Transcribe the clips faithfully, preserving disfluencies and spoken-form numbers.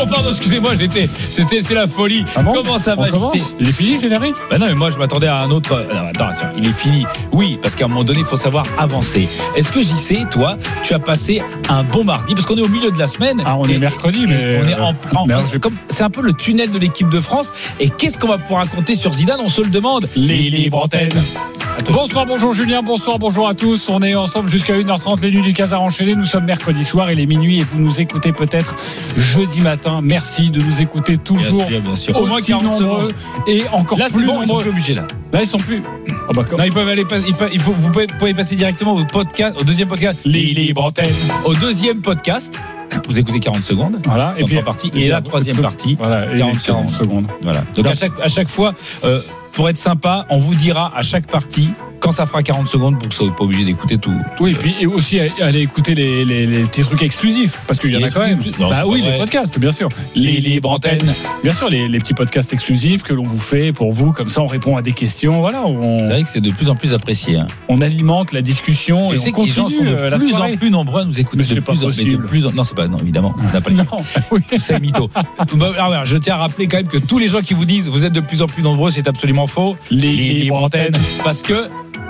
bonjour, pardon, excusez-moi, j'étais, c'était, c'est la folie. Ah bon? Comment ça va? Il est fini, générique? Ben non, mais moi je m'attendais à un autre. Non, attends, attends, il est fini. Oui, parce qu'à un moment donné, il faut savoir avancer. Est-ce que j'y sais, toi, tu as passé un bon mardi? Parce qu'on est au milieu de la semaine. Ah, on et, est mercredi, mais. On est en. en mais comme, c'est un peu le tunnel de l'équipe de France. Et qu'est-ce qu'on va pouvoir raconter sur Zidane? On se le demande. Les libres antennes. Bonsoir, bonjour Julien, bonsoir, bonjour à tous. On est ensemble jusqu'à une heure trente, les nuits du Casar enchaînées. Nous sommes mercredi soir, il est minuit et vous nous écoutez peut-être jeudi matin. Merci de nous écouter toujours. Bien sûr, bien sûr. Au moins quarante nombreux et encore là, plus c'est bon, nombreux. Ils sont plus obligés là. Là, ils sont plus. Oh bah, non, ils peuvent aller. Ils peuvent, il faut, vous pouvez, pouvez passer directement au podcast, au deuxième podcast. Les libres antennes. Au deuxième podcast. Vous écoutez quarante secondes. Voilà. Et puis partie. Et la troisième partie. Voilà. quarante, quarante secondes. Voilà. Donc à chaque, à chaque fois, euh, pour être sympa, on vous dira à chaque partie quand ça fera quarante secondes pour que vous ne soyez pas obligé d'écouter tout. tout oui, et puis et aussi aller écouter les, les, les petits trucs exclusifs, parce qu'il y en a quand même. Non, bah oui, les podcasts, bien sûr. Les libres antennes. Bien sûr, les, les petits podcasts exclusifs que l'on vous fait pour vous, comme ça on répond à des questions. Voilà. On... C'est vrai que c'est de plus en plus apprécié. Hein. On alimente la discussion et, et on continue. Les gens sont de plus en plus nombreux à nous écouter. Mais de plus, de plus en... Non, c'est pas. Non, évidemment. On n'a pas non, oui. C'est mytho. Alors, je tiens à rappeler quand même que tous les gens qui vous disent vous êtes de plus en plus nombreux, c'est absolument faux. Les, les libres antennes. Parce que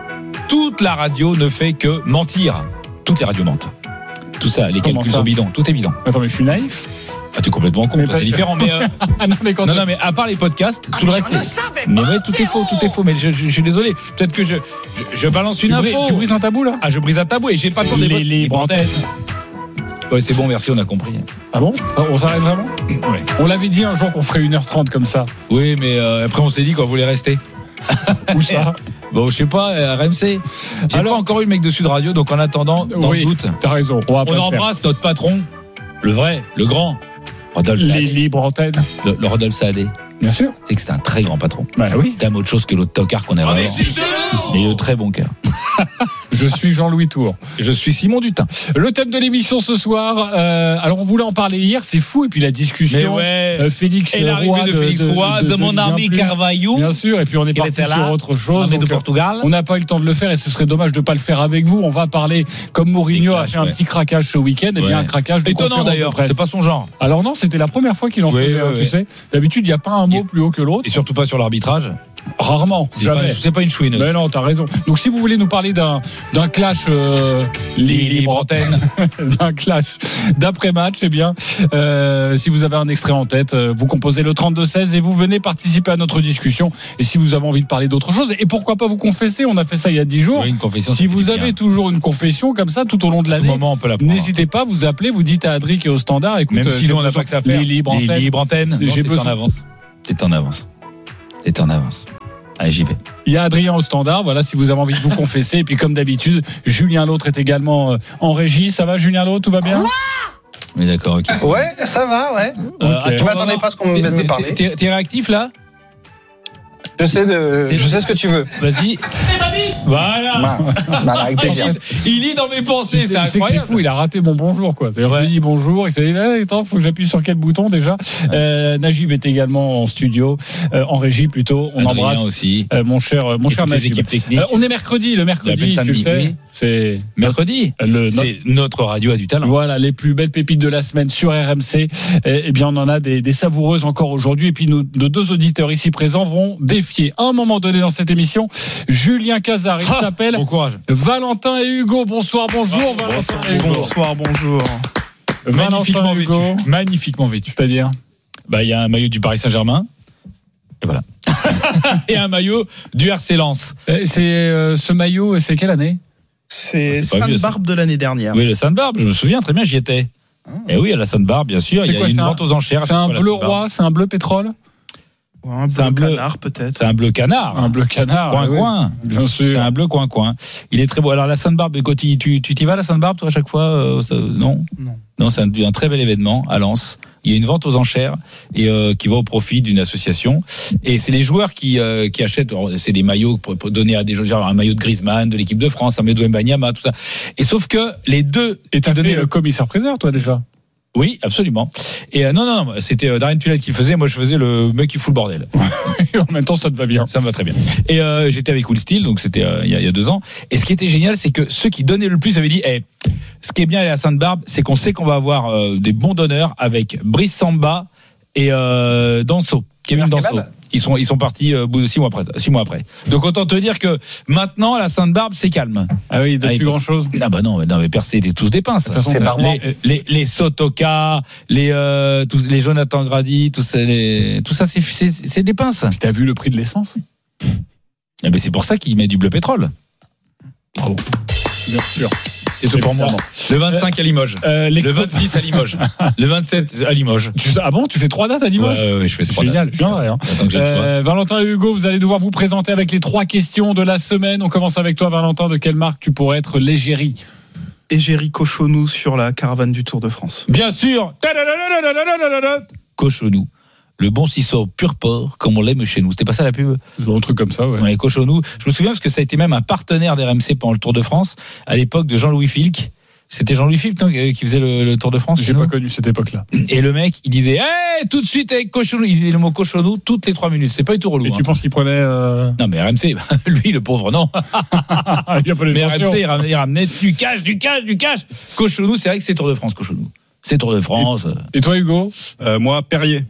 toute la radio ne fait que mentir. Toutes les radios mentent. Tout ça, les Comment calculs ça sont bidons. Tout est bidon. Attends, mais je suis naïf. Ah, tu es complètement con, c'est différent. Mais euh... ah non, mais quand non, non, mais à part les podcasts, ah, tout le reste, c'est. Mais ouais, tout est faux, tout est faux. Mais je, je, je suis désolé. Peut-être que je, je, je balance une tu info. Brises, tu brises un tabou là? Ah, je brise un tabou et j'ai pas le temps de les libres antennes. Ouais, c'est bon, merci, on a compris. Ah bon? On s'arrête vraiment? Oui. On l'avait dit un jour qu'on ferait une heure trente comme ça. Oui, mais euh, après on s'est dit qu'on voulait rester. Où ça? Bon, je sais pas, R M C. J'ai Alors, pas encore eu le mec de Sud Radio, donc en attendant, dans oui, le doute. T'as raison. On, on embrasse notre patron, le vrai, le grand, Rodolphe Les Saadé. libres antennes. Le, le Rodolphe Saadé. Bien sûr. C'est que c'est un très grand patron. Bah oui. T'aimes autre chose que l'autre tocard qu'on a vraiment. Mais de très bon cœur. Je suis Jean-Louis Tour. Je suis Simon Dutin. Le thème de l'émission ce soir, euh, alors on voulait en parler hier, c'est fou, et puis la discussion. Ouais. Euh, Félix et l'arrivée Roy de Félix Roy, de, de, de, de mon ami Carvalho. Bien sûr, et puis on est parti sur autre chose. Donc, de Portugal. On n'a pas eu le temps de le faire et ce serait dommage de ne pas le faire avec vous. On va parler, comme Mourinho a fait un ouais. petit craquage ce week-end, et ouais. bien un craquage de étonnant d'ailleurs, c'est pas son genre. Alors non, c'était la première fois qu'il en oui, faisait, oui, tu oui. sais. D'habitude, il n'y a pas un mot et, plus haut que l'autre. Et surtout pas sur l'arbitrage. Rarement, c'est jamais. Pas, c'est pas une chouineuse. Mais non, t'as raison. Donc si vous voulez nous parler d'un, d'un clash, euh, les libres antennes, d'un clash d'après-match, eh bien, euh, si vous avez un extrait en tête, vous composez le trente-deux seize et vous venez participer à notre discussion. Et si vous avez envie de parler d'autre chose, et pourquoi pas vous confesser, on a fait ça il y a dix jours. Oui, une confession. Si vous avez bien. toujours une confession comme ça tout au long de l'année, moment, on peut la n'hésitez pas, vous appelez, vous dites à Adric et au standard, écoute, même si nous on n'a pas que ça à faire. Les libres antennes. Les libres antennes. J'ai besoin en avance. T'es en avance. T'es en avance. Allez, j'y vais. Il y a Adrien au standard, voilà, si vous avez envie de vous confesser. Et puis, comme d'habitude, Julien Lautre est également en régie. Ça va, Julien Lautre, tout va bien? Oui, d'accord, ok. Ouais, ça va, ouais. Euh, okay. Je m'attendais pas à ce qu'on vienne me parler. T'es, t'es réactif, là? Je sais, de... je sais ce que tu veux. Vas-y. Voilà. Bah, bah, avec plaisir. Il, il est dans mes pensées, c'est, c'est incroyable. C'est fou, il a raté mon bonjour, quoi. C'est-à-dire, ouais. je lui dis bonjour, il s'est dit, eh, attends, faut que j'appuie sur quel bouton déjà. Ouais. Euh, Najib est également en studio, euh, en régie plutôt. On Adrien embrasse aussi. Euh, mon cher, mon cher Najib. Équipes techniques. Euh, on est mercredi, le mercredi, tu le sais. Oui. C'est mercredi. Le, c'est notre radio a du talent. Voilà, les plus belles pépites de la semaine sur R M C. Eh, eh bien, on en a des, des savoureuses encore aujourd'hui. Et puis, nos, nos deux auditeurs ici présents vont défier à un moment donné dans cette émission Julien Casar. Il ah, s'appelle bon courage. Valentin et Hugo. Bonsoir, bonjour ah, Valentin bonsoir, et Hugo. Bonsoir, bonjour. Magnifiquement vêtu. Hugo. Magnifiquement vêtu. C'est-à-dire, bah, il y a un maillot du Paris Saint-Germain. Et voilà. Et un maillot du R C Lens. C'est euh, ce maillot, c'est quelle année? C'est, c'est Sainte-Barbe de l'année dernière. Oui, le Sainte-Barbe, je me souviens très bien, j'y étais. Ah. Et oui, à la Sainte-Barbe, bien sûr, c'est il y a quoi, une vente aux enchères. C'est un bleu roi, c'est un bleu pétrole? Ouais, un bleu c'est un bleu canard peut-être. C'est un bleu canard. Un bleu canard. Coin oui. coin. Bien sûr. C'est un bleu coin coin. Il est très beau. Alors la Sainte-Barbe, tu tu tu t'y vas à la Sainte-Barbe toi à chaque fois euh, ça, non. Non. Non, c'est un, un très bel événement à Lens. Il y a une vente aux enchères et euh, qui va au profit d'une association. Et c'est les joueurs qui euh, qui achètent. C'est des maillots pour, pour donner à des gens, genre un maillot de Griezmann, de l'équipe de France, un maillot de Wembanyama, tout ça. Et sauf que les deux. Et t'as donné le commissaire-priseur, toi déjà. Oui, absolument. Et euh, non, non, non, c'était euh, Darren Tulette qui faisait. Moi, je faisais le mec qui fout le bordel. Et en même temps, ça te va bien. Ça me va très bien. Et euh, j'étais avec Will Steele, donc c'était euh, il y, y a deux ans. Et ce qui était génial, c'est que ceux qui donnaient le plus avaient dit hey, ce qui est bien à la Sainte-Barbe, c'est qu'on sait qu'on va avoir euh, des bons donneurs avec Brice Samba et euh, Danso, Kevin Danso. Ils sont, ils sont partis euh, six mois après, six mois après. Donc autant te dire que maintenant, à la Sainte-Barbe, c'est calme. Ah oui, depuis ah, grand chose. Ah bah non, non mais percé, étaient tous des pinces. De toute façon, c'est barbant. Les, les, les Sotoka, les, euh, tous, les Jonathan Grady, tout ça, les, tout ça, c'est, c'est, c'est des pinces. T'as vu le prix de l'essence? Eh ben c'est pour ça qu'il met du bleu pétrole. Bravo. Bien sûr. C'est tout pour moi. Le vingt-cinq à Limoges. Euh, le vingt-six à Limoges. Le vingt-sept à Limoges. Tu, ah bon, tu fais trois dates à Limoges? Ouais, ouais, je fais trois génial, dates. Je viendrai. Hein. Euh, Valentin et Hugo, vous allez devoir vous présenter avec les trois questions de la semaine. On commence avec toi, Valentin. De quelle marque tu pourrais être l'égérie? Égérie Cochonou sur la caravane du Tour de France. Bien sûr. Cochonou. Le bon ciseau pur porc, comme on l'aime chez nous. C'était pas ça la pub? Un truc comme ça, ouais. Ouais, Cochonou. Je me souviens parce que ça a été même un partenaire d'R M C pendant le Tour de France, à l'époque de Jean-Louis Filck. C'était Jean-Louis Filck, non, qui faisait le, le Tour de France? J'ai pas connu cette époque-là. Et le mec, il disait, hey, tout de suite avec Cochonou. Il disait le mot Cochonou toutes les trois minutes. C'est pas du tout relou. Et hein. Tu penses qu'il prenait, euh... Non, mais R M C, lui, le pauvre, non. il a pas les mais R M C, il ramenait, il ramenait du cash, du cash, du cash. Cochonou, c'est vrai que c'est Tour de France, Cochonou. C'est Tour de France. Et, et toi, Hugo? euh, Moi, Perrier.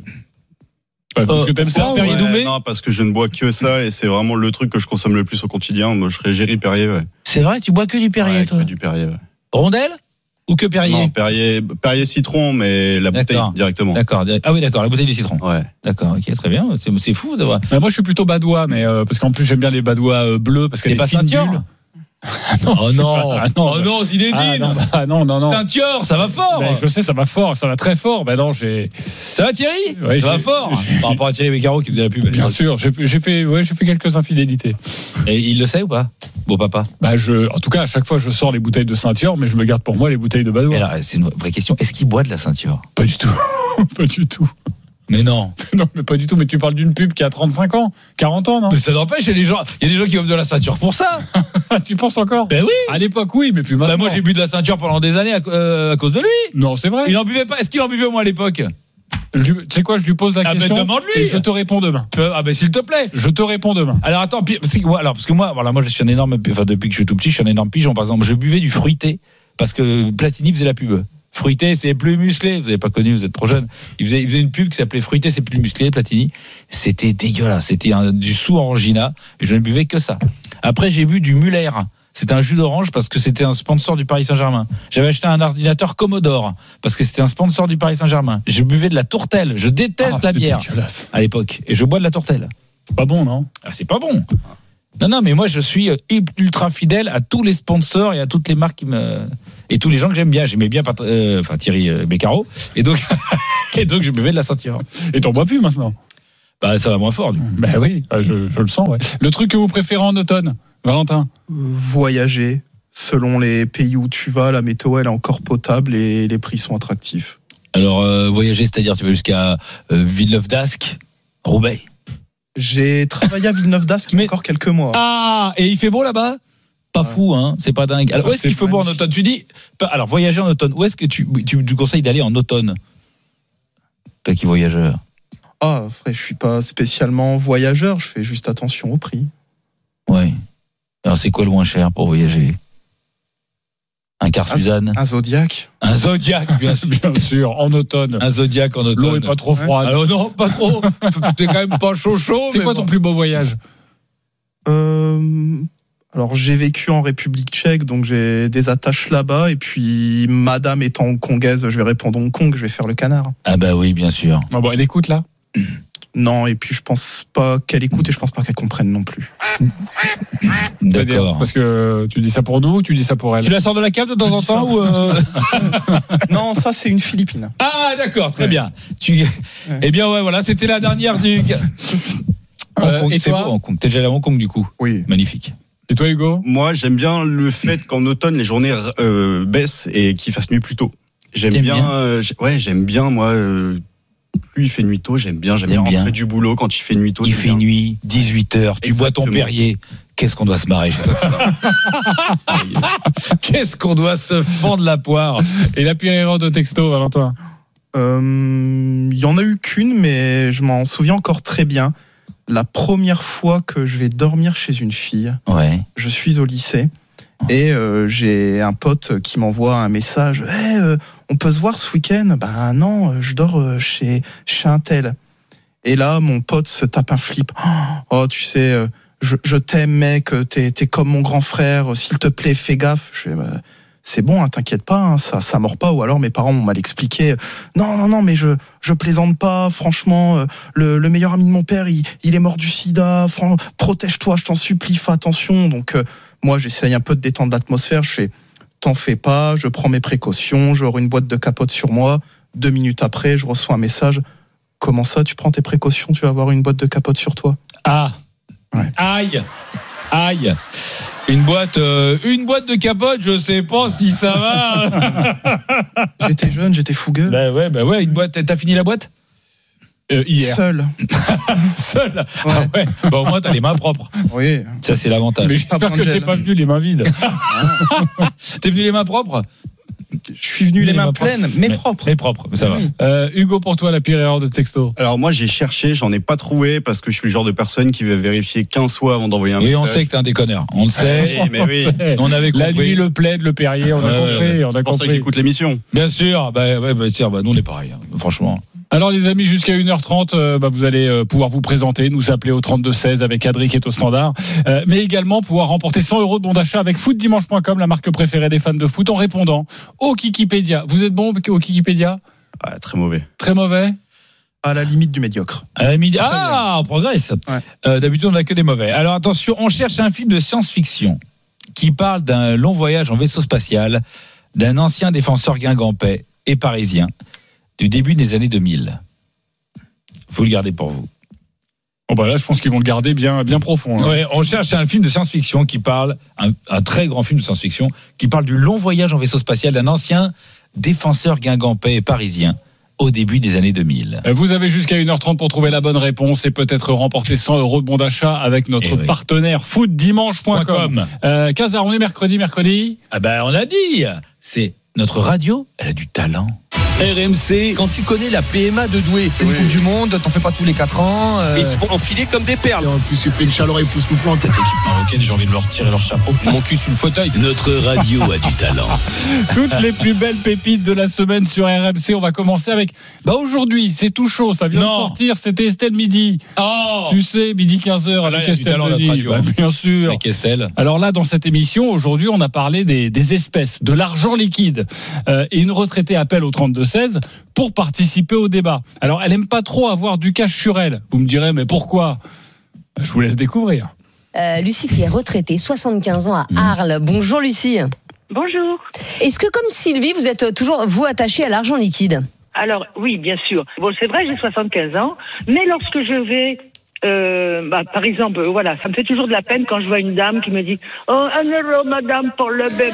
Ouais, parce euh, que t'aimes ça, Perrier Doumbé? Non, parce que je ne bois que ça et c'est vraiment le truc que je consomme le plus au quotidien. Moi, je serais Géry Perrier, ouais. C'est vrai, tu bois que du Perrier, ouais, toi? Que du Perrier, ouais. Rondelle? Ou que Perrier? Non, Perrier, Perrier citron, mais la bouteille d'accord. directement. D'accord. Ah oui, d'accord, la bouteille de citron. Ouais. D'accord, ok, très bien. C'est, c'est fou d'avoir. Bah moi, je suis plutôt badois, mais euh, parce qu'en plus, j'aime bien les badois euh, bleus parce qu'elle est pas Ceinture. non. Oh non, ah non, oh non, Zinedine. Ah non, ah non, non, non. Ceinture, ça va fort. Ben, je sais, ça va fort, ça va très fort. Ben non, j'ai. Ça va Thierry? Ouais, ça va fort. Par rapport à Thierry Beccaro qui faisait la pub. Bien sûr, j'ai, j'ai fait, ouais, j'ai fait quelques infidélités. Et il le sait ou pas, beau papa? Bah je, en tout cas, à chaque fois, je sors les bouteilles de ceinture, mais je me garde pour moi les bouteilles de badois. Alors, c'est une vraie question. Est-ce qu'il boit de la ceinture? Pas du tout, pas du tout. Mais non. Non, mais pas du tout. Mais tu parles d'une pub qui a trente-cinq ans, quarante ans, non? Mais ça n'empêche, il y a des gens, il y a des gens qui offrent de la ceinture pour ça. Tu penses encore? Ben oui. À l'époque, oui, mais plus maintenant. Ben moi, j'ai bu de la ceinture pendant des années à, euh, à cause de lui. Non, c'est vrai. Il en buvait pas. Est-ce qu'il en buvait au moins à l'époque? Je, tu sais quoi, je lui pose la ah question. Ben demande-lui. Et je te réponds demain. Ah ben s'il te plaît. Je te réponds demain. Alors attends, parce que, alors parce que moi, voilà, moi je suis un énorme, enfin depuis que je suis tout petit, je suis un énorme pigeon. Par exemple, je buvais du fruité parce que Platini faisait la pub. Fruité, c'est plus musclé. Vous n'avez pas connu, vous êtes trop jeune. Il faisait, il faisait une pub qui s'appelait Fruité, c'est plus musclé, Platini. C'était dégueulasse. C'était un, du sous orangina. Et je ne buvais que ça. Après, j'ai bu du Muller. C'était un jus d'orange parce que c'était un sponsor du Paris Saint-Germain. J'avais acheté un ordinateur Commodore parce que c'était un sponsor du Paris Saint-Germain. Je buvais de la tourtelle. Je déteste ah, la bière dégueulasse. À l'époque. Et je bois de la tourtelle. C'est pas bon, non? Ah, c'est pas bon. Non, non, mais moi, je suis ultra fidèle à tous les sponsors et à toutes les marques qui me... et tous les gens que j'aime bien. J'aimais bien, euh, enfin, Thierry Beccaro. Et donc, et donc, je buvais de la ceinture. Et t'en bois plus maintenant? Bah, ça va moins fort, du coup. Bah oui, je, je le sens, ouais. Le truc que vous préférez en automne, Valentin? Voyager. Selon les pays où tu vas, la météo, elle est encore potable et les prix sont attractifs. Alors, euh, voyager, c'est-à-dire, tu vas jusqu'à euh, Villeneuve-d'Ascq, Roubaix? J'ai travaillé à Villeneuve-d'Ascq il y a encore quelques mois. Ah, et il fait beau là-bas? Pas ouais. Fou, hein, c'est pas dingue. Alors, où est-ce qu'il fait beau en automne? Tu dis, alors, voyager en automne, où est-ce que tu, tu, tu conseilles d'aller en automne? Toi qui voyageur. Ah, frère, je suis pas spécialement voyageur, je fais juste attention au prix. Ouais. Alors, c'est quoi le moins cher pour voyager? Un car Suzanne? Un Zodiac. Un Zodiac, bien sûr. Bien sûr, en automne. Un Zodiac en automne. L'eau est pas trop froide. Alors non, pas trop. T'es quand même pas chaud chaud. C'est quoi ton bon. plus beau voyage? Euh, alors j'ai vécu en République tchèque, donc j'ai des attaches là-bas. Et puis madame étant hongkongaise, je vais répondre Hong Kong, je vais faire le canard. Ah bah oui, bien sûr. Ah bon, elle écoute là? Non, et puis je pense pas qu'elle écoute et je pense pas qu'elle comprenne non plus. D'accord. Parce que tu dis ça pour nous ou tu dis ça pour elle? Tu la sors de la cave de temps en temps ou euh... Non, ça c'est une Philippine. Ah d'accord, très ouais. bien. Tu... Ouais. Eh bien ouais, voilà, c'était la dernière du. Euh, Hong Kong, et c'est toi beau, Hong Kong. T'es déjà allé à Hong Kong du coup? Oui. Magnifique. Et toi Hugo? Moi j'aime bien le fait qu'en automne les journées euh, baissent et qu'il fasse nuit plus tôt. J'aime bien, bien euh, ouais j'aime bien moi. Euh, Plus il fait nuit tôt, j'aime bien, j'aime bien rentrer du boulot quand il fait nuit tôt. Il fait bien. Nuit, dix-huit heures, tu Exactement. Bois ton Perrier, Qu'est-ce qu'on doit se marrer chez toi. Qu'est-ce qu'on doit se fendre la poire. Et la pire erreur de texto, Valentin? Il euh, y en a eu qu'une, mais je m'en souviens encore très bien. La première fois que je vais dormir chez une fille, ouais. je suis au lycée et euh, j'ai un pote qui m'envoie un message. Hey, euh, on peut se voir ce week-end? Ben non, je dors chez, chez un tel. Et là, mon pote se tape un flip. Oh, tu sais, euh, je, je t'aime, mec, t'es, t'es comme mon grand frère, s'il te plaît, fais gaffe. Je fais, bah, c'est bon, hein, t'inquiète pas, hein, ça, ça mord pas. Ou alors mes parents m'ont mal expliqué. Non, non, non, mais je, je plaisante pas. Franchement, euh, le, le meilleur ami de mon père, il, il est mort du sida. Fran- protège-toi, je t'en supplie, fais attention. Donc euh, moi, j'essaye un peu de détendre l'atmosphère. Je fais, t'en fais pas, je prends mes précautions. J'aurai une boîte de capote sur moi. Deux minutes après, je reçois un message. Comment ça, tu prends tes précautions? Tu vas avoir une boîte de capote sur toi? Ah, ouais. Aïe, aïe. Une boîte, euh, une boîte de capote, je sais pas si ça va. J'étais jeune, j'étais fougueux. Bah ouais, bah ouais, une boîte. T'as fini la boîte? euh, Hier. Seul. Seul. Ouais. Ah ouais. Bon, au moins t'as les mains propres. Oui. Ça c'est l'avantage. Mais j'espère Pas que prendre t'es gel. pas venu les mains vides. T'es venu les mains propres? Je suis venu les, Les mains, mains pleines, mais propres. Mais propres, ça va. Oui. Euh, Hugo, pour toi, la pire erreur de texto? Alors moi j'ai cherché, j'en ai pas trouvé parce que je suis le genre de personne qui va vérifier quinze fois avant d'envoyer un Oui, message. on sait que t'es un déconneur. On le sait. Eh, mais oui. On avait compris. La nuit, le plaid, le Perrier, on a Ouais, compris. ouais. On a C'est pour ça que compris. j'écoute l'émission. Bien sûr. Bah ouais, bah tiens, bah nous on est pareil. Hein, franchement. Alors les amis, jusqu'à une heure trente, euh, bah, vous allez euh, pouvoir vous présenter, nous appeler au trente-deux seize avec Adrien qui est au standard, euh, mais également pouvoir remporter cent euros de bon d'achat avec foot dimanche point com, la marque préférée des fans de foot, en répondant au Kikipédia. Vous êtes bon au Kikipédia? Ah, très mauvais. Très mauvais? À la limite du médiocre. À la midi. Ah, on progresse. Ouais. Euh, d'habitude, on n'a que des mauvais. Alors attention, on cherche un film de science-fiction qui parle d'un long voyage en vaisseau spatial d'un ancien défenseur guingampais et parisien du début des années deux mille. Vous le gardez pour vous. Bon bah là, je pense qu'ils vont le garder bien, bien profond. Hein. Ouais, on cherche un film de science-fiction qui parle, un, un très grand film de science-fiction, qui parle du long voyage en vaisseau spatial d'un ancien défenseur guingampais et parisien au début des années deux mille. Vous avez jusqu'à une heure trente pour trouver la bonne réponse et peut-être remporter cent euros de bon d'achat avec notre Eh oui. partenaire foot dimanche point com. Euh, quinze heures, on est mercredi, mercredi. Ah ben, on a dit, c'est notre radio, elle a du talent. R M C, quand tu connais la P M A de Douai, C'est une Coupe du Monde, t'en fais pas tous les quatre ans. euh, ils se font enfiler comme des perles. et en plus, il fait une chaleur époustouflante. Cette équipe marocaine, j'ai envie de leur retirer leur chapeau. Mon cul sur le fauteuil. Notre radio a du talent. Toutes les plus belles pépites de la semaine sur R M C. On va commencer avec. Bah aujourd'hui, c'est tout chaud, ça vient Non. de sortir. C'était Estelle Midi. Oh, Tu sais, midi quinze heures Ah là, avec il y a du Estelle talent, notre Midi. radio, Bah, hein. bien sûr. avec Estelle. Alors là, dans cette émission, aujourd'hui, on a parlé des, des espèces, de l'argent liquide. Euh, et une retraitée appelle au trente-deux seize pour participer au débat. Alors, elle aime pas trop avoir du cash sur elle. Vous me direz, mais pourquoi? Je vous laisse découvrir. Euh, Lucie qui est retraitée, soixante-quinze ans à Arles. Bonjour Lucie. Bonjour. Est-ce que comme Sylvie, vous êtes toujours, vous, attachée à l'argent liquide? Alors, oui, bien sûr. Bon, c'est vrai, j'ai soixante-quinze ans, mais lorsque je vais, euh, bah, par exemple, euh, voilà, ça me fait toujours de la peine quand je vois une dame qui me dit « Oh, un euro, madame, pour le bébé ».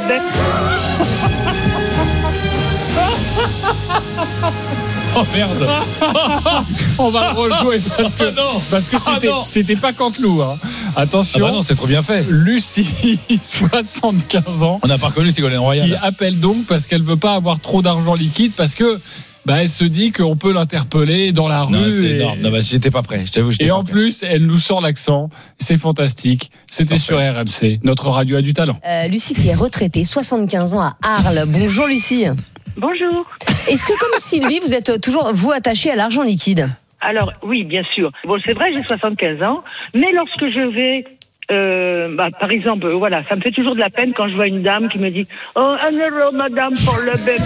Oh merde. On va le rejouer parce que, non. parce que Ah c'était, non. c'était pas Canteloup. Hein. Ah Attention. bah non, c'est trop bien fait. Lucie, soixante-quinze ans, On n'a pas reconnu Ségolène qui Royal. appelle donc parce qu'elle veut pas avoir trop d'argent liquide parce que bah, elle se dit qu'on peut l'interpeller dans la rue. Non, c'est et, énorme. Non, bah, j'étais pas prêt. Je t'avoue, j'étais et pas en prêt. plus, elle nous sort l'accent. C'est fantastique. C'était Parfait. sur R M C. Notre radio a du talent. Euh, Lucie qui est retraitée, soixante-quinze ans à Arles. Bonjour Lucie. Bonjour. Est-ce que comme Sylvie, vous êtes toujours, vous, attachée à l'argent liquide? Alors, oui, bien sûr. Bon, c'est vrai, j'ai soixante-quinze ans, mais lorsque je vais, euh, bah, par exemple, euh, voilà, ça me fait toujours de la peine quand je vois une dame qui me dit « Oh, un euro, madame, pour le bébé ».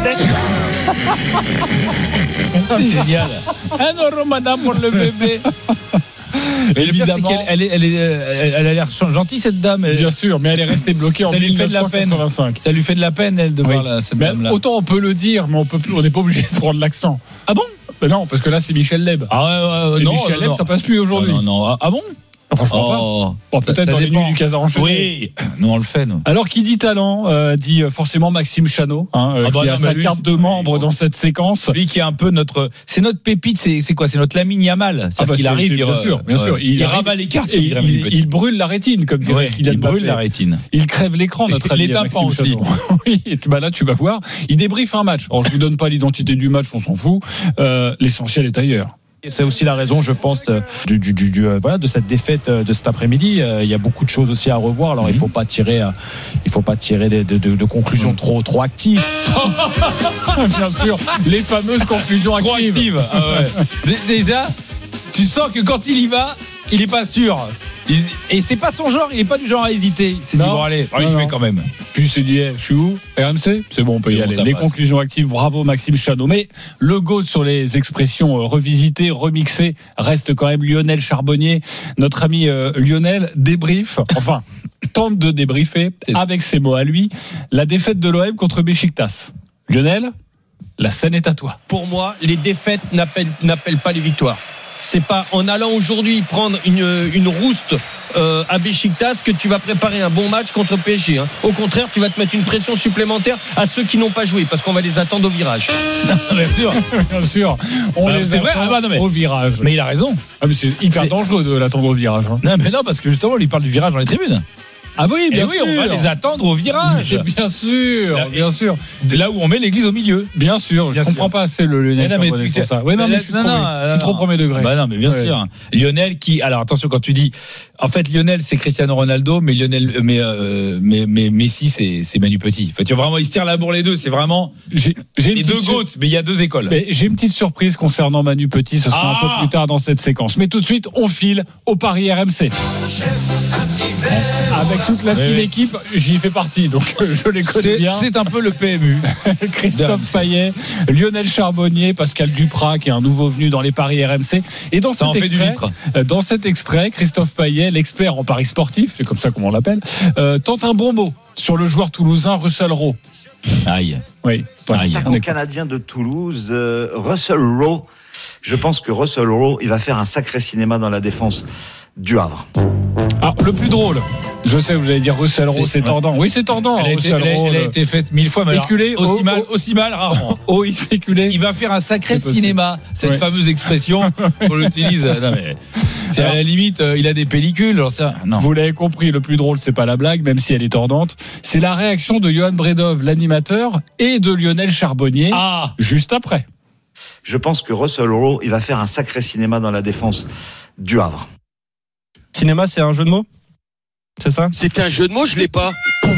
C'est génial. Un euro, madame, pour le bébé. Mais le pire, c'est Évidemment. qu'elle elle est, elle est, elle elle a l'air gentille, cette dame. Elle- Bien sûr, mais elle est restée bloquée en Ça lui fait de la dix-neuf cent quatre-vingt-cinq. Ça lui fait de la peine, elle, de Oui. voir la- cette Mais dame-là. autant on peut le dire, mais on peut plus, on n'est pas obligé de prendre l'accent. Ah bon? Mais non, parce que là c'est Michel Leb. Ah ouais, ouais, ouais, Et non. Michel non, Leb, non. ça passe plus aujourd'hui. Non, non, non. Ah, ah bon? Enfin, je crois Oh. pas. Bon, peut-être Ça dans les dépend. nuits du Casa enchaîné. Oui, nous on le fait, nous. Alors, qui dit talent, euh, dit forcément Maxime Chanot, hein, euh, Ah bah qui non, a mais sa lui, carte c'est- de membre dans cette séquence. Lui qui est un peu notre, c'est notre pépite, c'est, c'est quoi, c'est notre Lamine Yamal. C'est-à-dire Ah bah, qu'il c'est- arrive, c'est- il, bien sûr, bien sûr. il, Il arrive- ravale les cartes, Et comme il, dirait Manu il, Petit. il brûle la rétine, comme dirait Ouais, Kylian il brûle Mbappé. la rétine. Il crève l'écran, notre Et ami les tympans Maxime aussi. Chanot. Oui, et tu- bah là, tu vas voir. Il débriefe un match. Alors, je vous donne pas l'identité du match, on s'en fout. Euh, l'essentiel est ailleurs. Et c'est aussi la raison, je pense, euh, du, du, du, du, euh, voilà, de cette défaite euh, de cet après-midi. Euh, Il y a beaucoup de choses aussi à revoir. Alors, il faut pas tirer, euh, il faut pas tirer de, de, de, de conclusions trop, trop actives. Bien sûr, les fameuses conclusions Trop actives. active. Ah ouais. Dé- Déjà, tu sens que quand il y va, il est pas sûr. Il- Et c'est pas son genre, il est pas du genre à hésiter. Il s'est dit, Non. bon, allez, allez Non, je vais non. quand même. Puis il s'est dit, eh, je suis où R M C. C'est bon, on peut C'est y bon, aller. ça Les passe. conclusions actives, bravo Maxime Chanot. Mais le go sur les expressions euh, revisitées, remixées, reste quand même Lionel Charbonnier. Notre ami euh, Lionel débrief, enfin, tente de débriefer, C'est- avec ses mots à lui, la défaite de l'O M contre Beşiktaş. Lionel, la scène est à toi. Pour moi, les défaites n'appellent, n'appellent pas les victoires. C'est pas en allant aujourd'hui prendre une, une rouste euh, à Beşiktaş que tu vas préparer un bon match contre P S G. Hein. Au contraire, tu vas te mettre une pression supplémentaire à ceux qui n'ont pas joué parce qu'on va les attendre au virage. Bien sûr. Bien sûr, on Bah, les c'est vrai. attend Ah bah non, mais- au virage. Mais il a raison. Ah, mais c'est hyper C'est- dangereux de l'attendre au virage. Hein. Non, mais non, parce que justement, on lui parle du virage dans les tribunes. Ah oui, Et bien oui, sûr. on va les attendre au virage. Mais Bien sûr, Là, bien sûr. Là où on met l'église au milieu. Bien sûr, Bien je comprends sûr. pas assez le Lionel Mais non, mais Charbonnier tu- sur ça. Ouais, non, mais mais là- je suis non, trop, non, je suis trop non. premier degré. Bah non, mais bien Ouais. sûr. Lionel qui, alors attention quand tu dis, en fait Lionel c'est Cristiano Ronaldo, mais Lionel, mais euh, mais, mais Messi c'est c'est Manu Petit. En fait, tu vois, vraiment ils se tirent la bourre les deux. C'est vraiment J'ai j'ai une les petite deux sur- goats, mais il y a deux écoles. mais j'ai une petite surprise concernant Manu Petit, ce sera Ah un peu plus tard dans cette séquence. Mais tout de suite, on file au Paris R M C. Avec toute la Oui, fine oui. équipe, j'y fais partie, donc je les connais C'est bien. c'est un peu le P M U. Christophe Payet, Lionel Charbonnier, Pascal Duprat, qui est un nouveau venu dans les paris R M C. Et dans Ça en cet fait du extrait, litre. euh, dans cet extrait, Christophe Payet, l'expert en paris sportif, c'est comme ça qu'on l'appelle, euh, tente un bon mot sur le joueur toulousain Russell Rowe. Aïe. Oui. Voilà. Aïe. On Attaquant écoute. canadien de Toulouse, euh, Russell Rowe. Je pense que Russell Rowe, il va faire un sacré cinéma dans la défense du Havre. Ah, le plus drôle. Je sais, vous allez dire Russell Rowe, C'est- c'est tordant. Oui, c'est tordant. Elle a, été, Russell elle a- Rowe, elle a le- été faite mille fois, mais alors, Éculé, aussi oh, mal, oh. aussi mal rarement. Oh, il s'est éculé. Il va faire un sacré C'est possible. cinéma, cette Ouais. fameuse expression qu'on utilise. Non, mais c'est à la limite, euh, il a des pellicules. Alors ça, non. Vous l'avez compris, le plus drôle, c'est pas la blague, même si elle est tordante. C'est la réaction de Johan Bredov, l'animateur, et de Lionel Charbonnier, Ah, juste après. Je pense que Russell Rowe, il va faire un sacré cinéma dans la défense du Havre. Cinéma, c'est un jeu de mots ? C'est ça ? C'était un jeu de mots, je l'ai pas.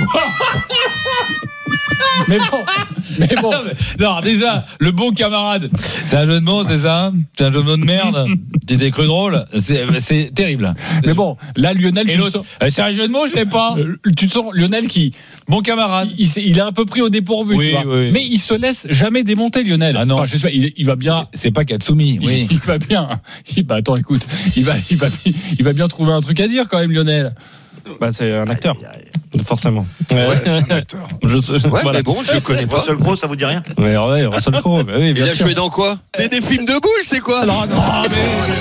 Mais bon, mais bon. non, déjà, le bon camarade, c'est un jeu de mots, c'est ça? C'est un jeu de mots de merde. Tu t'es cru drôle? C'est, c'est terrible. Mais bon, là, Lionel, Et tu l'autre, sens, euh, c'est un jeu de mots, je l'ai pas. euh, tu sens Lionel qui, Bon camarade. il, s'est- il est un peu pris au dépourvu, Oui, tu vois. oui. Mais il se laisse jamais démonter, Lionel. Ah non. Enfin, j'espère, il, il va bien. C'est pas Katsumi, oui. Il, il va bien. Il, bah attends, écoute, il va, il va, il va bien trouver un truc à dire quand même, Lionel. Bah, c'est un acteur, forcément. Ouais, c'est un acteur. Je, je- Ouais, voilà. mais bon, je le connais pas. Russell Crowe, ça vous dit rien? Ouais, ouais, Russell Crowe, bah oui, Il bien a sûr. joué dans quoi? C'est des films de boules, c'est quoi? Alors, non, mais-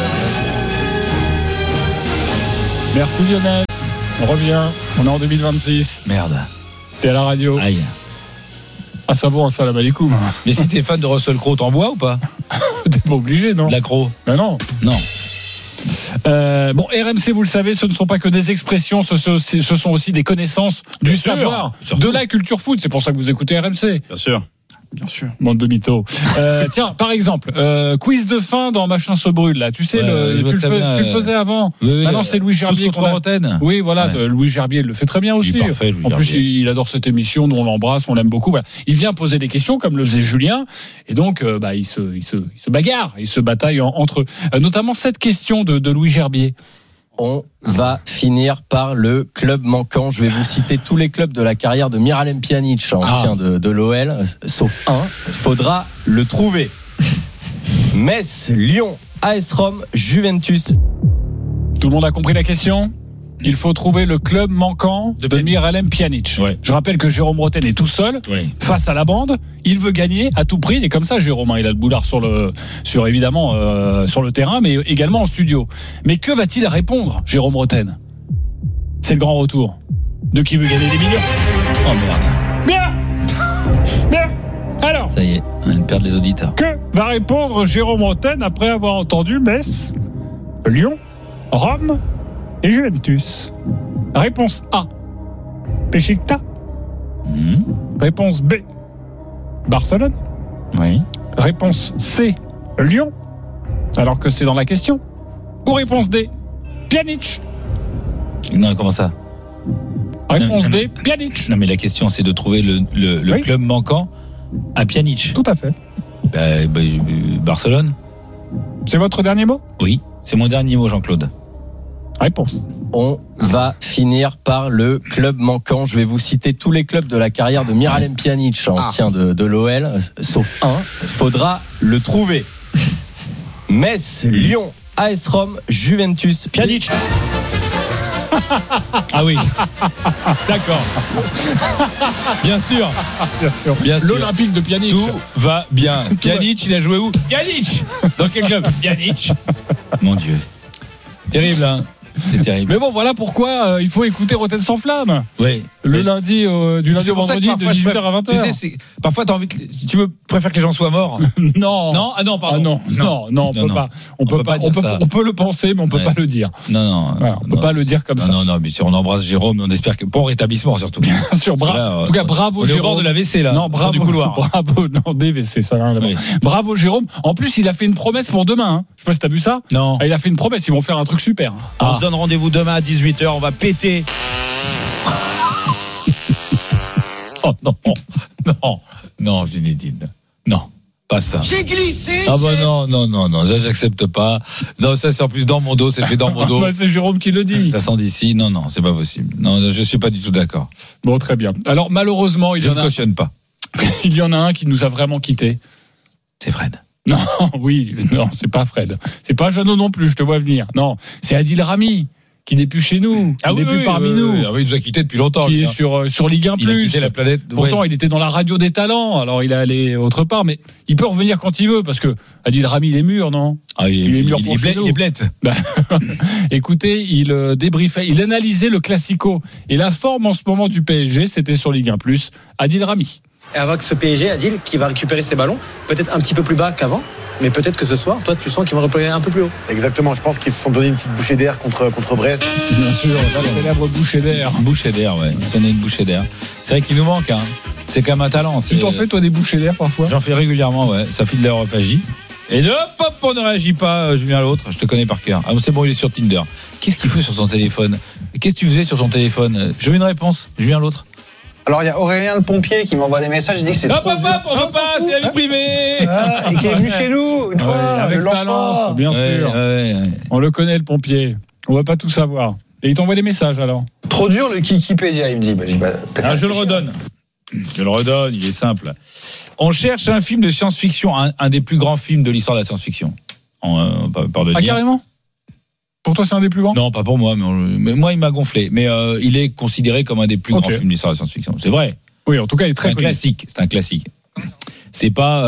Merci Lionel. On revient. On est en deux mille vingt-six. Merde. T'es à la radio. Aïe. À savoir, salam alaikum. Mais si t'es fan de Russell Crowe, t'en bois ou pas? T'es pas obligé, non? De la Crowe? Ben non. Non. Euh, bon, R M C, vous le savez, ce ne sont pas que des expressions, ce, ce- ce sont aussi des connaissances, du Bien sûr, savoir, surtout. de la culture foot. C'est pour ça que vous écoutez R M C. Bien sûr. Bien sûr. Bande de mythos. Euh, tiens, par exemple, euh, quiz de fin dans Machin se brûle, là. Tu sais, Ouais, le, je tu, vois le très fais- bien, tu le euh, faisais avant. Oui, oui, Maintenant, c'est Louis tous Gerbier contre qu'on a- Roten. Oui, voilà, Ouais. de- Louis Gerbier le fait très bien aussi. Il est parfait, Louis en plus, Gerbier. il, il adore cette émission, nous on l'embrasse, on l'aime beaucoup. Voilà. Il vient poser des questions comme le faisait Julien, et donc euh, bah, il, se, il, se, il se bagarre, il se bataille en- entre eux. Euh, notamment cette question de, de Louis Gerbier. On va finir par le club manquant. Je vais vous citer tous les clubs de la carrière de Miralem Pjanic, ancien de, de l'O L, sauf un. Faudra le trouver. Metz, Lyon, A S Rome, Juventus. Tout le monde a compris la question ? Il faut trouver le club manquant de, de Miralem Pjanic. Ouais. Je rappelle que Jérôme Roten est tout seul ouais. face à la bande. Il veut gagner à tout prix. Il est comme ça, Jérôme. Il a le boulard sur le, sur évidemment euh, sur le terrain, mais également en studio. Mais que va-t-il répondre, Jérôme Roten? C'est le grand retour de qui veut gagner des millions. Oh merde. Bien. Bien. Alors. Ça y est, on vient de perdre les auditeurs. Que va répondre Jérôme Roten après avoir entendu Metz, Lyon, Rome et Juventus? Réponse A, Beşiktaş. Mmh. Réponse B, Barcelone. Oui. Réponse C, Lyon, alors que c'est dans la question. Ou réponse D, Pjanic. Non, comment ça? Réponse non, D, Pjanic. Non, mais la question, c'est de trouver le, le, le oui. club manquant à Pjanic. Tout à fait. Bah, bah, Barcelone. C'est votre dernier mot? Oui, c'est mon dernier mot, Jean-Claude. Réponse. On va finir par le club manquant. Je vais vous citer tous les clubs de la carrière de Miralem Pjanic, ancien de, de l'O L, sauf un. Faudra le trouver. Metz, Lyon, A S Rome, Juventus, Pjanic. Ah oui. D'accord. Bien sûr. Bien sûr. Bien sûr. L'Olympique de Pjanic. Tout va bien. Pjanic, il a joué où? Pjanic. Dans quel club? Pjanic. Mon Dieu. Terrible, hein. C'est terrible. Mais bon, voilà pourquoi euh, il faut écouter Roten sans flamme. Oui. Le oui. lundi, euh, du lundi au vendredi, de dix-huit heures à vingt heures. Tu sais, c'est, parfois, t'as envie que, si tu veux, préfères que les gens soient morts. Non. Non, ah non, pardon. Ah non, non, non, on non, peut non. pas. On, on peut, peut pas. pas on, peut, on peut le penser, mais on peut ouais. pas le dire. Non, non. Voilà, on non, peut pas le dire comme non, ça. Non, non, mais si on embrasse Jérôme, on espère que bon rétablissement surtout. Bien sûr, bravo. Là, en tout cas, bravo on Jérôme. Est au bord de la W C là. Non, bravo. Du couloir. Bravo, non, des W C, ça. Hein, oui. Bravo Jérôme. En plus, il a fait une promesse pour demain. Hein. Je sais pas si t'as vu ça. Non. Il a fait une promesse. Ils vont faire un truc super. On ah. se donne rendez-vous demain à dix-huit heures. On va péter. Oh non, non, non, Zinedine, non, pas ça. J'ai glissé. Ah bah non, non, non, non, ça j'accepte pas. Non, ça c'est en plus dans mon dos, c'est fait dans mon dos. Bah, c'est Jérôme qui le dit. Ça sent d'ici, non, non, c'est pas possible. Non, je suis pas du tout d'accord. Bon, très bien. Alors malheureusement, il je y en ne a. cautionne pas. Il y en a un qui nous a vraiment quittés. C'est Fred. Non, oui, non, c'est pas Fred. C'est pas Jeannot non plus, je te vois venir. Non, c'est Adil Rami. Qui n'est plus chez nous, ah qui oui, n'est plus oui, parmi oui, nous. Oui, oui, il nous a quittés depuis longtemps. Qui est sur, sur Ligue un il plus. A quitté la planète. Pourtant, ouais. il était dans la radio des talents. Alors, il est allé autre part, mais il peut revenir quand il veut, parce que Adil Rami, il est mûr, non? Ah, il est, il est mûr il, pour il, chez il, nous. il est blette. Bah, écoutez, il euh, débriefait, il analysait le Classico. Et la forme en ce moment du P S G, c'était sur Ligue un plus. Adil Rami. Et avec ce P S G, Adil, qui va récupérer ses ballons, peut-être un petit peu plus bas qu'avant, mais peut-être que ce soir, toi, tu sens qu'ils vont reployer un peu plus haut. Exactement, je pense qu'ils se sont donné une petite bouchée d'air contre, contre Brest. Bien sûr, la célèbre bouchée d'air. Bouchée d'air, ouais. Ça en est une bouchée d'air. C'est vrai qu'il nous manque, hein. C'est quand même un talent. Tu t'en fais, toi, des bouchées d'air parfois? J'en fais régulièrement, ouais. Ça fait de l'aérophagie. Et hop, hop, on ne réagit pas, Julien l'autre, je te connais par cœur. Ah, c'est bon, il est sur Tinder. Qu'est-ce qu'il fait sur son téléphone? Qu'est-ce que tu faisais sur ton téléphone? Je veux une réponse, Julien l'autre. Alors il y a Aurélien le pompier qui m'envoie des messages, il dit que c'est hop, trop hop, hop, on veut pas, c'est la vie privée. Ah, et qui est venu chez nous une fois, ouais, avec le sa lance, bien ouais, sûr. Ouais, ouais. On le connaît le pompier. On va pas tout savoir. Et il t'envoie des messages alors. Trop dur le Kikipédia, il me dit. Bah, j'ai pas, ah, je le redonne. Je le redonne, il est simple. On cherche un film de science-fiction, un, un des plus grands films de l'histoire de la science-fiction. On, euh, pas peur de ah, dire. Carrément? Pour toi, c'est un des plus grands? Non, pas pour moi, mais, on, mais moi, il m'a gonflé. Mais euh, il est considéré comme un des plus okay. grands films de l'histoire de la science-fiction. C'est vrai. Oui, en tout cas, il est très c'est un connu. classique. C'est un classique. C'est pas,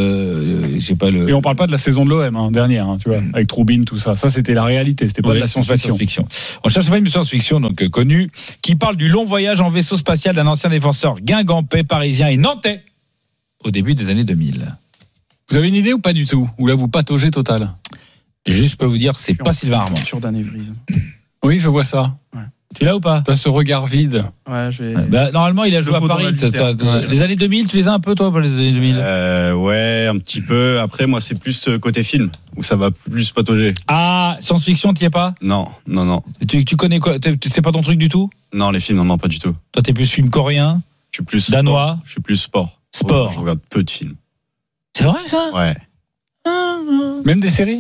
euh, je sais pas le. Et on parle pas de la saison de l'O M hein, dernière, hein, tu vois, mmh. avec Troubine, tout ça. Ça, c'était la réalité. C'était pas oui, de la science-fiction. science-fiction. On cherche pas une science-fiction donc euh, connue qui parle du long voyage en vaisseau spatial d'un ancien défenseur guingampais, parisien et nantais au début des années deux mille. Vous avez une idée ou pas du tout? Ou là, vous pataugez total? Juste, je peux vous dire, c'est sur, pas Sylvain Armand. Sur d'anévrisme. Oui, je vois ça. Ouais. Tu l'as ou pas? T'as ce regard vide. Ouais, je vais... bah, normalement, il a joué à Paris. Ça, ça, ouais. Les années deux mille, tu les as un peu, toi, pour les années deux mille? euh, Ouais, un petit peu. Après, moi, c'est plus côté film, où ça va plus patauger. Ah, science-fiction, t'y es pas? Non, non, non. Tu, tu connais quoi? C'est pas ton truc du tout? Non, les films, non, non, pas du tout. Toi, t'es plus film coréen? Je suis plus danois? Sport. Je suis plus sport. Sport. Je regarde peu de films. C'est vrai, ça? Ouais. Même des séries?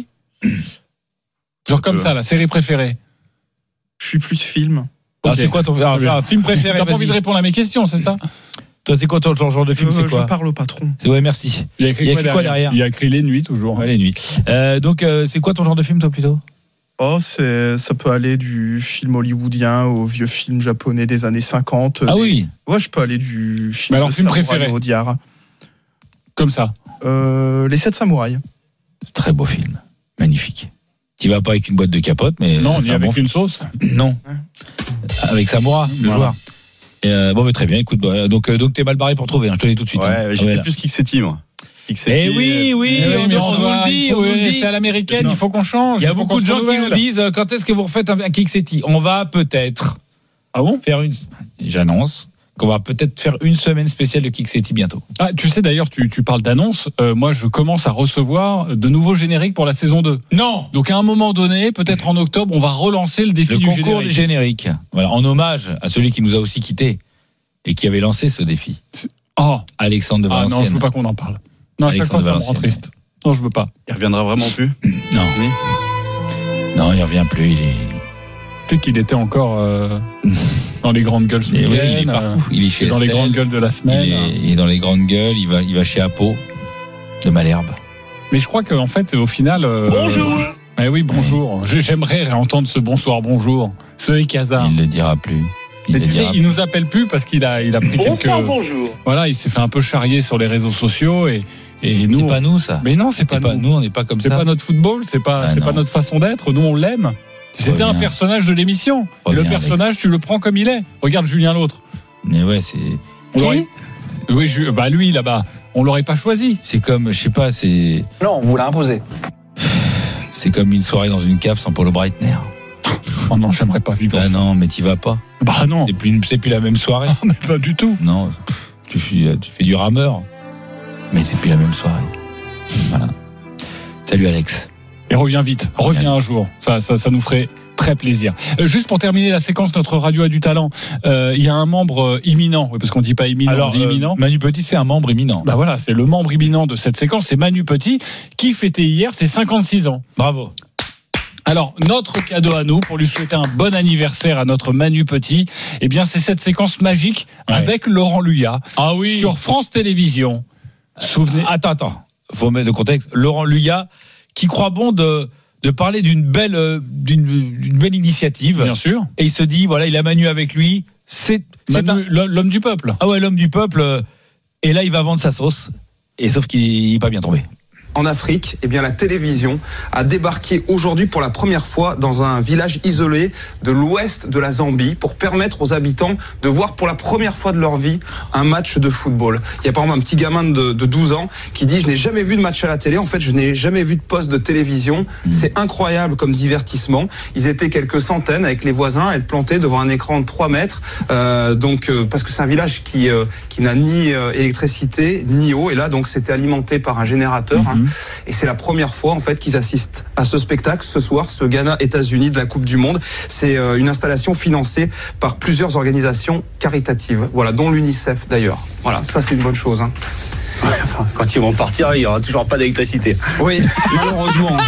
Genre comme ça, la série préférée? Je suis plus film. Ah, okay. C'est quoi ton ah, film préféré? T'as pas envie de répondre à mes questions, c'est ça? Toi, c'est quoi ton genre de film? euh, C'est quoi? Je parle au patron. C'est ouais, merci. Il y a écrit, il y a quoi, écrit quoi derrière? Il y a écrit Les Nuits, toujours. Ouais, Les Nuits. Euh, donc, euh, c'est quoi ton genre de film, toi, plutôt? Oh, c'est, ça peut aller du film hollywoodien au vieux film japonais des années cinquante. Ah oui. Ouais, je peux aller du film. Mais alors, de film samouraï préféré Audiard. Comme ça. Euh, Les Sept Samouraïs. Très beau film, magnifique. Tu vas pas avec une boîte de capote, mais non, on c'est y un avec bon une sauce. Non, avec Samura, le Voilà. joueur. Et euh, bon, mais très bien. Écoute, bah, donc euh, donc t'es mal barré pour trouver. Hein, je te le dis tout de suite. Ouais, hein. j'étais Ah, ouais, plus Kixetti, moi. Kixetti, Eh oui, oui, Eh oui, on, mais on on nous va- le dit, il faut- on nous le dit. c'est à l'américaine, il faut qu'on change. Il y a faut beaucoup qu'on de se gens qui nous renouvelle. disent euh, quand est-ce que vous refaites un, un Kixetti. On va peut-être. Ah bon faire une. J'annonce qu'on va peut-être faire une semaine spéciale de Kixetti bientôt. Ah, tu sais d'ailleurs, tu, tu parles d'annonce. Euh, moi, je commence à recevoir de nouveaux génériques pour la saison deux. Non. Donc à un moment donné, peut-être en octobre, on va relancer le défi Le du concours générique. des génériques. Voilà, en hommage à celui qui nous a aussi quittés et qui avait lancé ce défi. Oh, Alexandre de ah Valenciennes. non, je veux pas qu'on en parle. Non, à chaque fois, Alexandre ça me rend Valenciennes. triste. Non, je veux pas. Il reviendra vraiment plus. Non. Non, il revient plus. Il est. Tu sais qu'il était encore euh, dans les grandes gueules ce Mais oui, week-end, il est partout. euh, Il est chez dans les Estelle. grandes gueules de la Il semaine. est, il est dans les grandes gueules. Il va, il va chez Apo de Malherbe. Mais je crois qu'en fait, au final. euh, Bonjour. Eh oui, bonjour. Je- J'aimerais réentendre ce bonsoir, bonjour. Ce Ekazar. Il ne le dira plus. Il Mais le tu sais, dira il nous appelle plus parce qu'il a, il a pris quelques. Bonsoir, bonjour. Voilà, il s'est fait un peu charrier sur les réseaux sociaux et, et plus. nous. C'est pas nous ça. Mais non, c'est pas, pas nous. nous. On n'est pas comme C'est ça. pas notre football, c'est pas, Ah c'est non. pas notre façon d'être. Nous, on l'aime. C'était un Reviens. personnage de l'émission. Et le Reviens, personnage, tu le prends comme il est. Regarde Julien l'autre. Mais ouais, c'est. On l'aurait- Oui, je- bah lui là-bas, on l'aurait pas choisi. C'est comme, je sais pas, c'est. Non, on vous l'a imposé. C'est comme une soirée dans une cave sans Paulo Breitner. Oh non, j'aimerais pas vivre. Bah ça. non, mais t'y vas pas. Bah non, C'est plus, c'est plus la même soirée. mais pas du tout. Non, tu fais, tu fais du rameur, mais c'est plus la même soirée. Voilà. Salut Alex. Et reviens vite, reviens un jour. Ça, ça, ça nous ferait très plaisir. Euh, juste pour terminer la séquence, notre radio a du talent. Euh, Il y a un membre euh, imminent, oui, parce qu'on dit pas imminent, Alors, on dit euh, imminent. Manu Petit, c'est un membre imminent. Bah voilà, c'est le membre imminent de cette séquence, c'est Manu Petit, qui fêtait hier ses cinquante-six ans. Bravo. Alors, notre cadeau à nous, pour lui souhaiter un bon anniversaire à notre Manu Petit, eh bien, c'est cette séquence magique Ouais. avec Laurent Luyat Ah oui. sur France Télévisions. Souvenez. Attends, attends. Faut mettre le contexte. Laurent Luyat, qui croit bon de, de parler d'une belle, euh, d'une, d'une belle initiative. Bien sûr. Et il se dit, voilà, il a Manu avec lui. C'est, c'est Manu, un- l'homme l'homme du peuple. ah ouais, l'homme du peuple. euh, Et là, il va vendre sa sauce. Et sauf qu'il n'est pas bien tombé. En Afrique, eh bien, la télévision a débarqué aujourd'hui pour la première fois dans un village isolé de l'ouest de la Zambie pour permettre aux habitants de voir pour la première fois de leur vie un match de football. Il y a par exemple un petit gamin de, de douze ans qui dit « Je n'ai jamais vu de match à la télé, en fait je n'ai jamais vu de poste de télévision. C'est incroyable comme divertissement. » Ils étaient quelques centaines avec les voisins à être plantés devant un écran de trois mètres. Euh, donc, euh, parce que c'est un village qui, euh, qui n'a ni euh, électricité ni eau. Et là, donc, c'était alimenté par un générateur. hein. Et c'est la première fois en fait qu'ils assistent à ce spectacle ce soir, ce Ghana-États-Unis de la Coupe du Monde. C'est euh, une installation financée par plusieurs organisations caritatives, voilà, dont l'UNICEF d'ailleurs. Voilà, ça c'est une bonne chose. Hein. Enfin, quand ils vont partir, il n'y aura toujours pas d'électricité. Oui, malheureusement.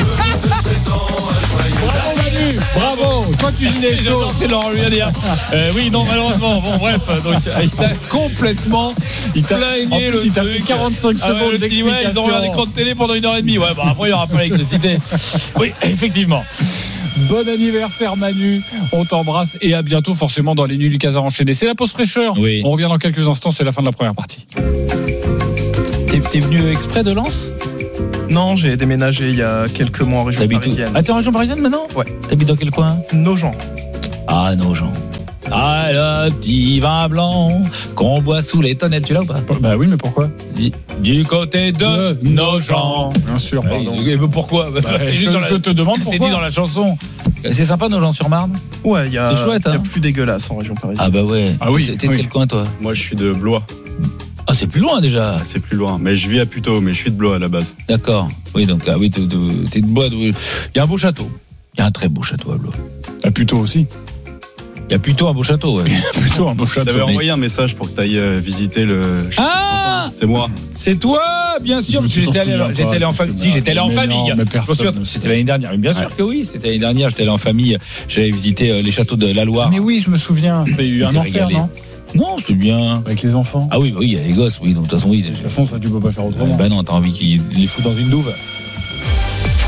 Bravo Manu, bravo. Toi tu dis les choses. C'est Laurent Luyat dire. Euh, oui, non, malheureusement. Bon, bref. Donc, il a complètement Il t'a- flingué en plus, le il t'a truc. fait quarante-cinq Ah ouais, secondes le petit, ouais, ils auront un d'explication. écran de télé pendant une heure et demie. Ouais, bah après, il n'y aura pas l'électricité. Oui, effectivement. Bon anniversaire Manu, on t'embrasse et à bientôt forcément dans les nuits du Casar enchaîné. C'est la pause fraîcheur. Oui. On revient dans quelques instants, c'est la fin de la première partie. T'es, t'es venu exprès de Lens? Non, j'ai déménagé il y a quelques mois en région T'habites où? parisienne. Ah, t'es en région parisienne maintenant? Ouais. T'habites dans quel coin? Nogent. Ah, Nogent. Ah, le petit vin blanc qu'on boit sous les tonnelles, tu l'as ou pas? Bah oui, mais pourquoi? Du, du côté de, De Nogent. Bien sûr, pardon. Et, et pourquoi? Bah, C'est je, juste dans la- je te demande C'est pourquoi. dit dans la chanson. C'est sympa, Nogent-sur-Marne? Ouais, il y a, C'est chouette, il y a hein. plus dégueulasse en région parisienne. Ah bah ouais. Ah oui, T'es, t'es de oui. quel coin, toi? Moi, je suis de Blois. Ah, c'est plus loin déjà. Ah, c'est plus loin. Mais je vis à Puteaux, mais je suis de Blois à la base. D'accord. Oui, donc, ah oui, t'es, t'es- t'es de Blois. de- Il y a un beau château. Il y a un très beau château à Blois. Ah, plutôt aussi. Il y a plutôt un beau château, ouais. Plutôt un beau Je château. t'avais mais- envoyé un message pour que tu ailles visiter le. Ah! C'est moi. C'est toi, bien sûr, Je parce que me j'étais allé, souviens j'étais pas. allé en famille. Si, j'étais allé en Mais famille. non, mais Je me personne souviens, ne c'était sait. l'année dernière. Mais bien sûr Ouais. que oui, c'était l'année dernière. J'étais allé en famille. J'avais visité euh, les châteaux de la Loire. Mais oui, je me souviens. Il y a eu un J'étais enfer, régalé. non? Non, c'est bien. Avec les enfants. Ah oui, bah oui, il y a les gosses, oui. Donc, de toute façon, oui. De toute façon, ça, tu peux pas faire autrement. Bah non, t'as envie qu'ils les foutent dans une douve. C'est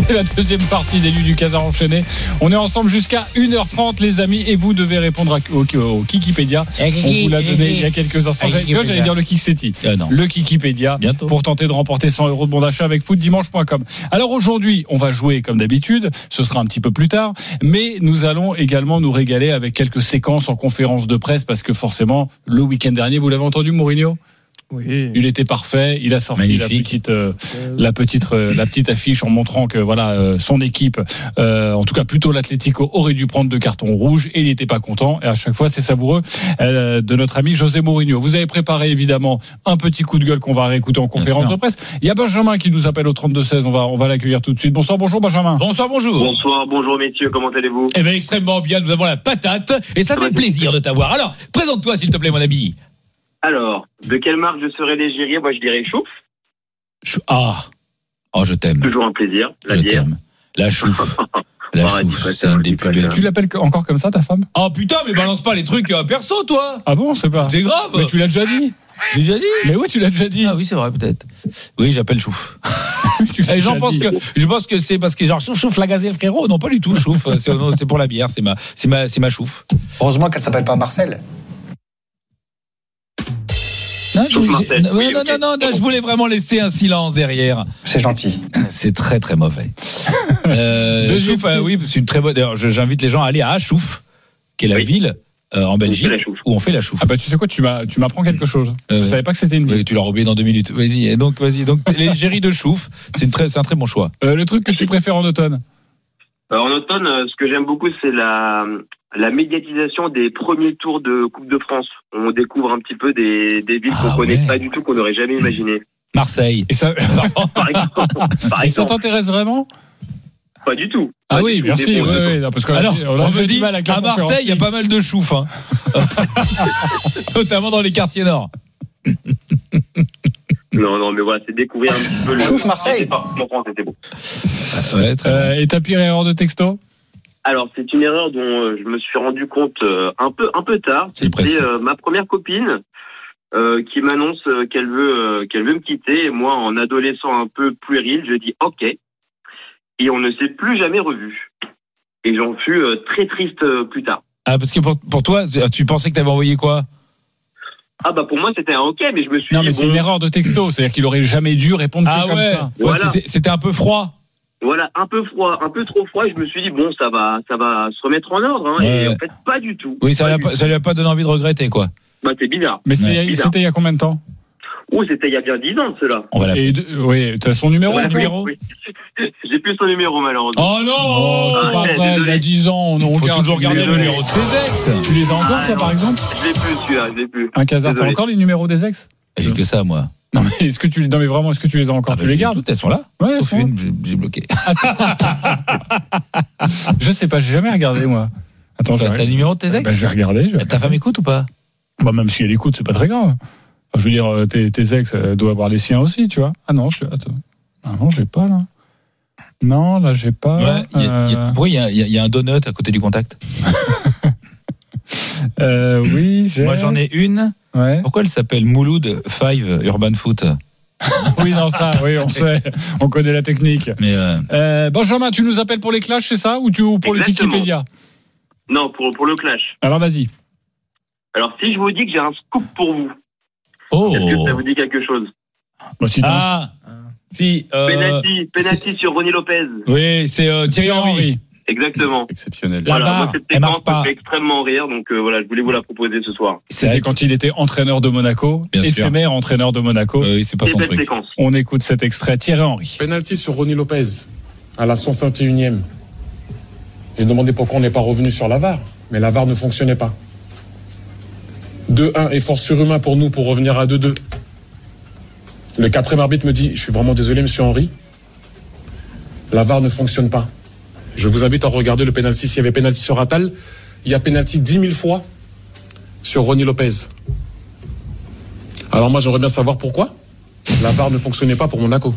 C'est la deuxième partie des Nuits du Casar enchaîné. On est ensemble jusqu'à une heure trente, les amis, et vous devez répondre à, au, au Kikipédia. On vous l'a donné il y a quelques instants. J'allais, j'allais dire le Kiksetti. Euh, le Kikipédia. Bientôt. Pour tenter de remporter cent euros de bon d'achat avec foot dimanche point com. Alors aujourd'hui, on va jouer comme d'habitude. Ce sera un petit peu plus tard. Mais nous allons également nous régaler avec quelques séquences en conférence de presse parce que forcément, le week-end dernier, vous l'avez entendu, Mourinho ? Oui. Il était parfait. Il a sorti Magnifique. la petite, euh, la petite, euh, la petite affiche en montrant que voilà, euh, son équipe, euh, en tout cas plutôt l'Atlético, aurait dû prendre deux cartons rouges et il n'était pas content. Et à chaque fois, c'est savoureux euh, de notre ami José Mourinho. Vous avez préparé évidemment un petit coup de gueule qu'on va réécouter en conférence de presse. Il y a Benjamin qui nous appelle au trente-deux seize. On va, on va l'accueillir tout de suite. Bonsoir, bonjour Benjamin. Bonsoir, bonjour. Bonsoir, bonjour messieurs. Comment allez-vous ? Eh bien, extrêmement bien. Nous avons la patate et ça fait plaisir de t'avoir. Alors, présente-toi s'il te plaît, mon ami. Alors, de quelle marque je serais l'égérie ? Moi, je dirais Chouf. Ah, oh, je t'aime. Toujours un plaisir. La je bière. t'aime. La Chouf. La Chouf, c'est un des plus belles. Tu l'appelles encore comme ça, ta femme ? Oh putain, mais balance pas les trucs euh, perso, toi. Ah bon, c'est pas. C'est grave. Mais tu l'as déjà dit. J'ai déjà dit. Mais oui, tu l'as déjà dit. Ah oui, c'est vrai, peut-être. Oui, j'appelle Chouf. Les gens pensent que, je pense que c'est parce que genre Chouf, Chouf, la gazelle, frérot. Non, pas du tout, Chouf. C'est, c'est pour la bière, c'est ma, c'est ma, c'est ma Chouf. Heureusement qu'elle s'appelle pas Marcel. Non, non, non, oui, non, okay. non, non, non, je voulais vraiment laisser un silence derrière. C'est gentil. C'est très, très mauvais. euh, Chouf, euh, oui, c'est une très bonne. D'ailleurs, j'invite les gens à aller à Chouf, qui est la oui. ville euh, en Belgique où on fait la Chouf. Ah bah tu sais quoi, tu m'as, tu m'apprends quelque chose. Euh, je savais pas que c'était une ville. Oui, tu l'as oublié dans deux minutes. Vas-y. Et donc, vas-y. Donc, l'égérie de Chouf, c'est une très, c'est un très bon choix. Euh, le truc que tu préfères en automne. Euh, en automne, euh, ce que j'aime beaucoup, c'est la. La médiatisation des premiers tours de Coupe de France. On découvre un petit peu des, des villes ah qu'on ouais. connaît pas du tout, qu'on n'aurait jamais imaginé. Marseille. Et ça, par exemple, par exemple. Et ça t'intéresse vraiment ? Pas du tout. Ah pas oui, tout. merci. Oui, oui, non, parce que alors, on, on me dit, à Marseille, il y a pas mal de chouf, hein. Notamment dans les quartiers nord. Non, non, mais voilà, c'est découvrir un petit peu le. Chouf Marseille. Mon France était beau. Ouais, très euh, bon. Et ta pire erreur de texto ? Alors, c'est une erreur dont euh, je me suis rendu compte euh, un peu un peu tard. C'est, c'est euh, ma première copine euh, qui m'annonce euh, qu'elle veut euh, qu'elle veut me quitter. Et moi, en adolescent un peu puéril, je dis OK. Et on ne s'est plus jamais revus. Et j'en fus euh, très triste euh, plus tard. Ah, parce que pour, pour toi, tu pensais que t'avais envoyé quoi ? Ah bah pour moi c'était un OK, mais je me suis non, dit... Non mais bon... c'est une erreur de texto, c'est-à-dire qu'il aurait jamais dû répondre ah comme ouais. ça. Voilà. Ouais, c'était un peu froid. Voilà, un peu froid, un peu trop froid. Et je me suis dit bon, ça va, ça va se remettre en ordre. Hein, ouais. Et en fait, pas du tout. Oui, ça, lui a pas, ça lui a pas donné envie de regretter, quoi. Bah c'est bizarre. Mais c'était, ouais. c'était il y a combien de temps ? Oh, c'était il y a bien dix ans de cela. On va l'appeler. Et de, oui, tu as son numéro, ouais, numéro oui. J'ai plus son numéro malheureusement. Oh non, oh, c'est ah, pas vrai. Désolé. Il y a dix ans, on, on faut garde toujours garder le numéro de ses ex. Tu les as encore, ah, toi, non. par exemple ? Je l'ai plus celui-là, je l'ai plus. Un Casar, t'as encore les numéros des ex ? J'ai que ça, moi. Non mais est-ce que tu non mais vraiment est-ce que tu les as encore ah bah tu les gardes toutes, elles sont là. Ouais, sauf une, j'ai, j'ai bloqué. Je sais pas, j'ai jamais regardé moi. Attends, bah, t'as le numéro de tes ex ? Bah, je vais regarder. Je vais... Ta femme écoute ou pas ? Bah même si elle écoute, c'est pas très grave. Enfin, je veux dire, tes, tes ex elle doit avoir les siens aussi, tu vois. Ah non, je attends. Ah non, j'ai pas là. Non, là j'ai pas. Ouais, y a, euh... y a... Pourquoi il y a, y, a, y a un donut à côté du contact ? euh, Oui, j'ai. Moi j'en ai une. Ouais. Pourquoi elle s'appelle Mouloud Five Urban Foot ? Oui, non, ça, oui, on sait, on connaît la technique. Mais euh... Euh, Benjamin, tu nous appelles pour les clashs, c'est ça, ou, tu, ou pour Exactement. le Wikipédia ? Non, pour, pour le clash. Alors vas-y. Alors si je vous dis que j'ai un scoop pour vous, oh. est-ce que ça vous dit quelque chose ? Bah, si ah, un... si. Euh, penalty, penalty sur Ronny Lopez. Oui, c'est euh, Thierry Henry. Exactement. Exceptionnel. Voilà, barre, moi, cette séquence me fait extrêmement rire, donc euh, voilà, je voulais vous la proposer ce soir. C'était quand il était entraîneur de Monaco, bien éphémère sûr. entraîneur de Monaco. Euh, c'est pas et son truc. Séquence. On écoute cet extrait. Thierry Henry. Penalty sur Ronny Lopez à la soixante et unième. J'ai demandé pourquoi on n'est pas revenu sur la V A R, mais la V A R ne fonctionnait pas. deux un, effort surhumain pour nous pour revenir à deux deux. Le quatrième arbitre me dit, je suis vraiment désolé, monsieur Henry, la V A R ne fonctionne pas. Je vous invite à regarder le pénalty. S'il y avait pénalty sur Attal, il y a pénalty dix mille fois sur Ronny Lopez. Alors moi, j'aimerais bien savoir pourquoi la V A R ne fonctionnait pas pour Monaco.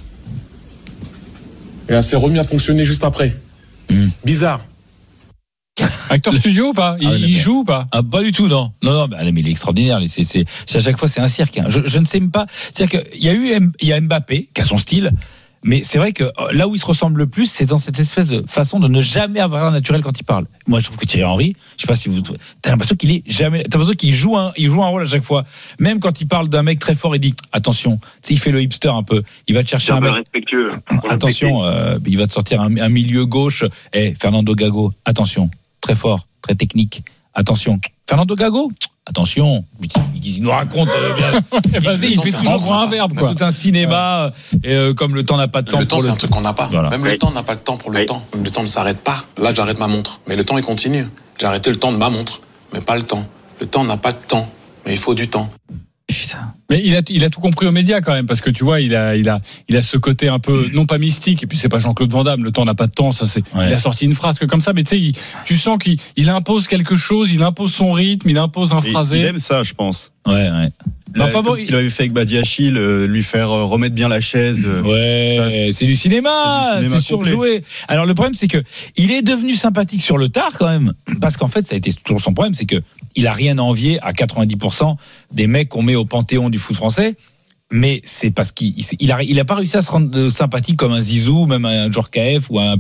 Et elle s'est remis à fonctionner juste après. Mmh. Bizarre. Acteur studio ou pas ? Il, ah ouais, il joue ou pas ? Ah, pas du tout, non. Non, non, mais il est extraordinaire. C'est, c'est, c'est à chaque fois, c'est un cirque. Hein. Je, je ne sais même pas. C'est-à-dire qu'il y a eu, il y a Mbappé qui a son style. Mais c'est vrai que là où il se ressemble le plus, c'est dans cette espèce de façon de ne jamais avoir l'air naturel quand il parle. Moi, je trouve que Thierry Henry, je sais pas si vous, t'as l'impression qu'il est jamais, t'as l'impression qu'il joue un, il joue un rôle à chaque fois. Même quand il parle d'un mec très fort, il dit attention. Tu sais, il fait le hipster un peu. Il va te chercher un mec. Respectueux. Attention, euh, il va te sortir un, un milieu gauche. Eh, Fernando Gago, attention, très fort, très technique. Attention, Fernando Gago. Attention, il nous raconte. Euh, bien, il, il, il fait toujours un verbe, quoi. Tout un cinéma, et, euh, comme le temps n'a pas de temps. Le temps, pour c'est le... un truc qu'on n'a pas. Voilà. Même le temps n'a pas le temps pour le temps. Même le temps ne s'arrête pas. Là, j'arrête ma montre, mais le temps il continue. J'ai arrêté le temps de ma montre, mais pas le temps. Le temps n'a pas de temps, mais il faut du temps. Putain. Mais il a, il a tout compris aux médias quand même, parce que tu vois, il a, il a, il a ce côté un peu, non pas mystique, et puis c'est pas Jean-Claude Van Damme, le temps n'a pas de temps, ça c'est, ouais. Il a sorti une phrase que comme ça, mais tu sais, il, tu sens qu'il il impose quelque chose, il impose son rythme, il impose un phrasé. Il aime ça, je pense. Ouais, ouais. Là, enfin, comme bon, ce qu'il avait fait avec Badiachil, euh, lui faire euh, remettre bien la chaise. Euh, ouais, ça, c'est, c'est du cinéma, c'est, du cinéma c'est surjoué. Alors le problème, c'est que il est devenu sympathique sur le tard quand même, parce qu'en fait, ça a été toujours son problème, c'est que il a rien à envier à quatre-vingt-dix pour cent des mecs qu'on met au panthéon du foot français. Mais c'est parce qu'il il a, il a pas réussi à se rendre sympathique comme un Zizou, même un Djorkaeff ou un.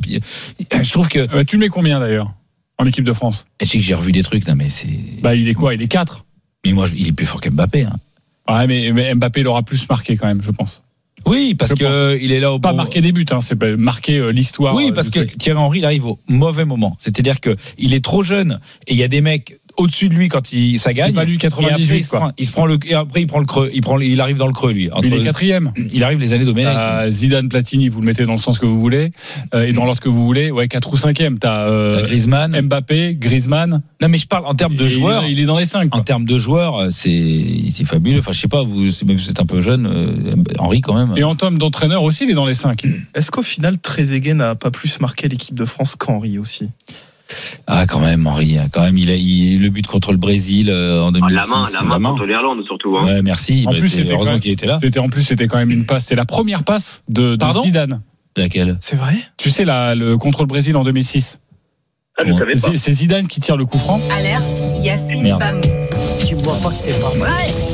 Je trouve que. Euh, tu le mets combien d'ailleurs en équipe de France? Je sais que j'ai revu des trucs, non mais c'est. Bah il est quoi? Il est quatre. Mais moi, il est plus fort qu'Mbappé. Hein. Ouais, mais, mais Mbappé l'aura plus marqué quand même, je pense. Oui, parce que euh, il est là au pas bon... marquer des buts, hein, c'est marquer euh, l'histoire. Oui, parce que truc. Thierry Henry il arrive au mauvais moment. C'est-à-dire que il est trop jeune et il y a des mecs au-dessus de lui quand il ça gagne. C'est pas lui quatre-vingt-dix-huit, il se prend, il se prend le et après il prend le creux, il prend il arrive dans le creux lui. Entre, il est quatrième. Il arrive les années Domenech. Euh, Zidane, Platini, vous le mettez dans le sens que vous voulez euh, et dans l'ordre que vous voulez. Ouais, quatre ou cinquième. T'as euh, Griezmann, Mbappé, Griezmann. Non mais je parle en termes de il joueurs. Est, il est dans les cinq. En termes de joueurs, c'est c'est fabuleux. Enfin je sais pas, vous c'est même vous êtes un peu jeune, euh, Henry quand même. Et en termes d'entraîneur aussi, il est dans les cinq. Est-ce qu'au final Trezeguet n'a pas plus marqué l'équipe de France qu'Henry aussi? Ah quand même Henry, quand même il a il, le but contre le Brésil euh, en deux mille six. La main, la main, la main contre l'Irlande surtout. Hein. Ouais, merci. En bah, plus, c'était heureusement même, qu'il était là. C'était en plus c'était quand même une passe, c'est la première passe de, de Zidane. Laquelle? C'est vrai? Tu sais la le contre le Brésil en deux mille six. Ah, je savais pas. C'est, c'est Zidane qui tire le coup franc. Alerte, Yacine Bamou. Tu vois pas que c'est pas vrai?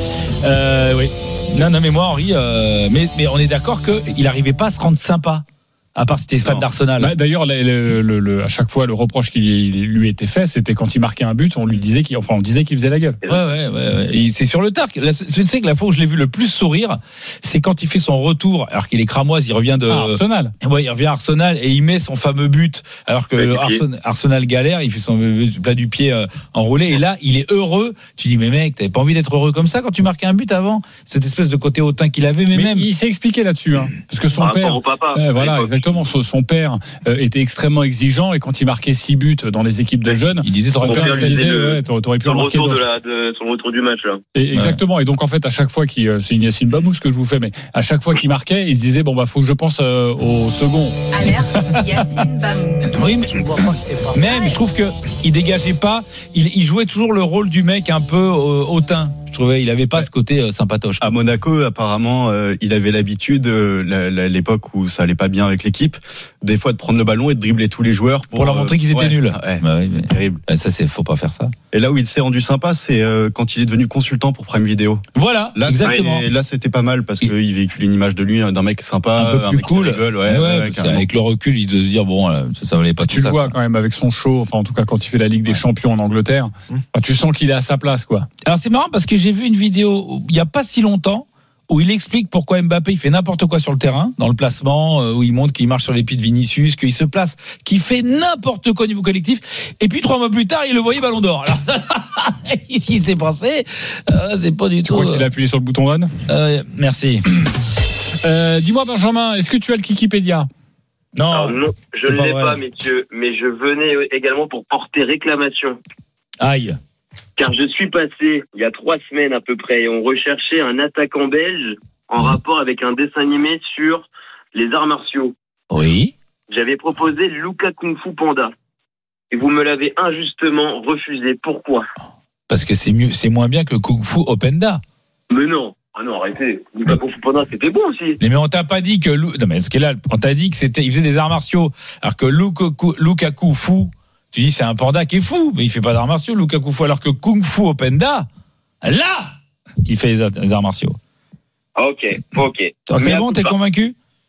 Euh, oui. Non, non, mais moi, Henri, euh, mais, mais on est d'accord qu'il n'arrivait pas à se rendre sympa. À part si c'était fan d'Arsenal. Bah, d'ailleurs, le, le, le, le, à chaque fois, le reproche qui lui était fait, c'était quand il marquait un but, on lui disait qu'il, enfin, on disait qu'il faisait la gueule. Ouais, ouais, ouais. ouais. Et c'est sur le tard. Je sais que la fois où je l'ai vu le plus sourire, c'est quand il fait son retour, alors qu'il est cramoise, il revient de ah, Arsenal. Ouais, il revient à Arsenal et il met son fameux but, alors que ouais, Arsenal, Arsenal galère, il fait son plat du pied euh, enroulé. Et là, il est heureux. Tu dis, mais mec, t'avais pas envie d'être heureux comme ça quand tu marquais un but avant? Cette espèce de côté hautain qu'il avait, mais, mais même. Il s'est expliqué là-dessus, hein, parce que son ah, père. Papa, euh, voilà, exactement. Son père était extrêmement exigeant et quand il marquait six buts dans les équipes de jeunes, il disait t'aurais, père, disait, le, ouais, t'aurais pu en marquer d'autres. De la, de son retour du match là. Et exactement. Et donc en fait à chaque fois qu'il, c'est une Yacine Bamou ce que je vous fais, mais à chaque fois qu'il marquait, il se disait bon bah faut que je pense euh, au second. Alerte Yacine Bamou. Oui, mais, même je trouve que il dégageait pas, il, il jouait toujours le rôle du mec un peu euh, hautain. Je trouvais il avait pas ouais. ce côté euh, sympatoche. À Monaco, apparemment, euh, il avait l'habitude, euh, la, la, l'époque où ça allait pas bien avec l'équipe, des fois de prendre le ballon et de dribbler tous les joueurs pour, pour leur montrer qu'ils étaient ouais, nuls. Ouais, bah oui, c'est mais, terrible. Ça, c'est faut pas faire ça. Et là où il s'est rendu sympa, c'est euh, quand il est devenu consultant pour Prime Video. Voilà, là, exactement. Là, c'était pas mal parce qu'il véhicule une image de lui, d'un mec sympa, un peu plus un mec cool. qui rigole. Ouais, ouais, ouais, ouais, avec le recul, il doit se dire bon, ça, ça valait pas tu tout ça. Tu le vois quoi. quand même avec son show, enfin en tout cas quand il fait la Ligue des ouais. Champions en Angleterre, mmh. enfin, tu sens qu'il est à sa place, quoi. Alors c'est marrant parce que j'ai vu une vidéo il y a pas si longtemps où il explique pourquoi Mbappé il fait n'importe quoi sur le terrain, dans le placement, où il montre qu'il marche sur les pieds de Vinicius, qu'il se place, qu'il fait n'importe quoi au niveau collectif. Et puis trois mois plus tard, il le voyait Ballon d'Or. Alors, ici, il s'est passé. Euh, c'est pas du tu tout. Tu crois qu'il a appuyé sur le bouton on euh, Merci. euh, dis-moi Benjamin, est-ce que tu as le Kikipédia? Non, Alors, non, je ne l'ai pas, pas, messieurs, mais je venais également pour porter réclamation. Aïe. Car je suis passé, il y a trois semaines à peu près, et on recherchait un attaquant belge en mmh. rapport avec un dessin animé sur les arts martiaux. Oui. J'avais proposé Luca Kung Fu Panda. Et vous me l'avez injustement refusé. Pourquoi? Parce que c'est mieux, c'est moins bien que Kung Fu Openda. Mais non. Ah non, arrêtez. Luca Kung Fu Panda, c'était bon aussi. Mais, mais on t'a pas dit que, non mais ce qu'il a, on t'a dit que c'était, il faisait des arts martiaux. Alors que Lukaku, Lukaku Fu, tu dis c'est un panda qui est fou, mais il fait pas d'arts martiaux, Lukaku Fu. Alors que Kung Fu Openda, là, il fait les arts martiaux. Ok, ok. C'est bon, t'es convaincu?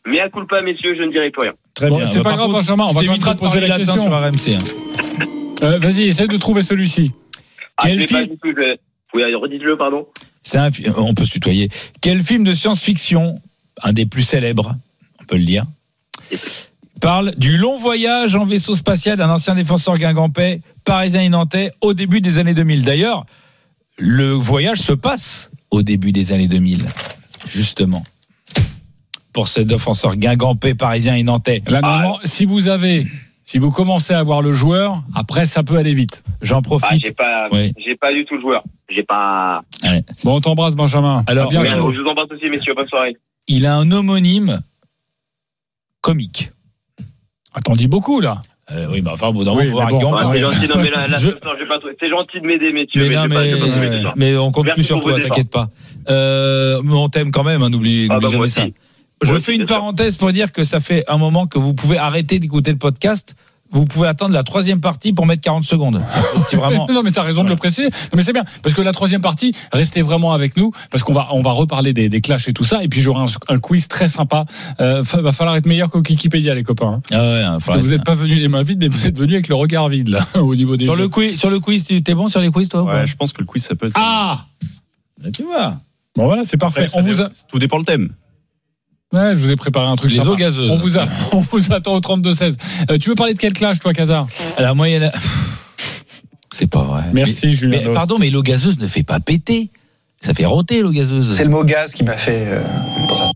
Mais à culpa, messieurs, je ne dirai plus rien. Très bon, bien. C'est bah, pas grave, contre, Benjamin. On va quand même poser la question sur R M C. Hein. Euh, vas-y, essaye de trouver celui-ci. Ah, Quel film... pas du tout, je... Oui, redites-le, pardon. C'est un... On peut se tutoyer. Quel film de science-fiction, un des plus célèbres, on peut le dire, parle du long voyage en vaisseau spatial d'un ancien défenseur guingampais, parisien et nantais, au début des années deux mille. D'ailleurs, le voyage se passe au début des années deux mille, justement. Pour ce défenseur guingampais, parisien et nantais. Là, normalement, ah, si vous avez... Si vous commencez à voir le joueur, après ça peut aller vite. J'en profite. Ah, j'ai pas, oui. j'ai pas du tout le joueur. J'ai pas. Ouais. Bon, on t'embrasse, Benjamin. Alors, bien, je vous embrasse aussi, messieurs. Bonne soirée. Il a un homonyme comique. Ah, t'en dis beaucoup là. Euh, oui, bah enfin, bon, oui, faut voir bon, ouais, c'est gentil, non, mais là, là, je... non, pas... c'est gentil de m'aider, messieurs. Mais, mais, non, mais, mais, pas, euh, pas mais on compte Merci plus sur toi, t'inquiète pas. Euh, mais on t'aime quand même, hein, n'oublie, ah, n'oublie bah, jamais ça. Je moi fais aussi, une parenthèse sûr. Pour dire que ça fait un moment que vous pouvez arrêter d'écouter le podcast. Vous pouvez attendre la troisième partie pour mettre quarante secondes. C'est vraiment... Non, mais t'as raison de le préciser. Non, mais c'est bien. Parce que la troisième partie, restez vraiment avec nous. Parce qu'on va, on va reparler des, des clashs et tout ça. Et puis, j'aurai un, un quiz très sympa. Euh, va falloir être meilleur qu'au Wikipédia, les copains. Hein. Ah ouais, hein, vous n'êtes pas venus les mains vides, mais vous êtes venus avec le regard vide, là, au niveau des sur jeux. Le quiz, sur le quiz, t'es bon sur les quiz, toi? Ouais, je pense que le quiz, ça peut être. Ah! Là, tu vois. Bon, voilà, c'est parfait. Après, on vous a... Tout dépend le thème. Ouais, je vous ai préparé un truc les sympa. eaux gazeuses. On vous, a, on vous attend au trente-deux seize. Euh, tu veux parler de quel clash, toi, Casar? Alors, moi, il y en a... C'est pas vrai. Merci, mais, Julien. Mais, pardon, mais l'eau gazeuse ne fait pas péter. Ça fait rôter, l'eau gazeuse. C'est le mot gaz qui m'a fait euh, pour ça.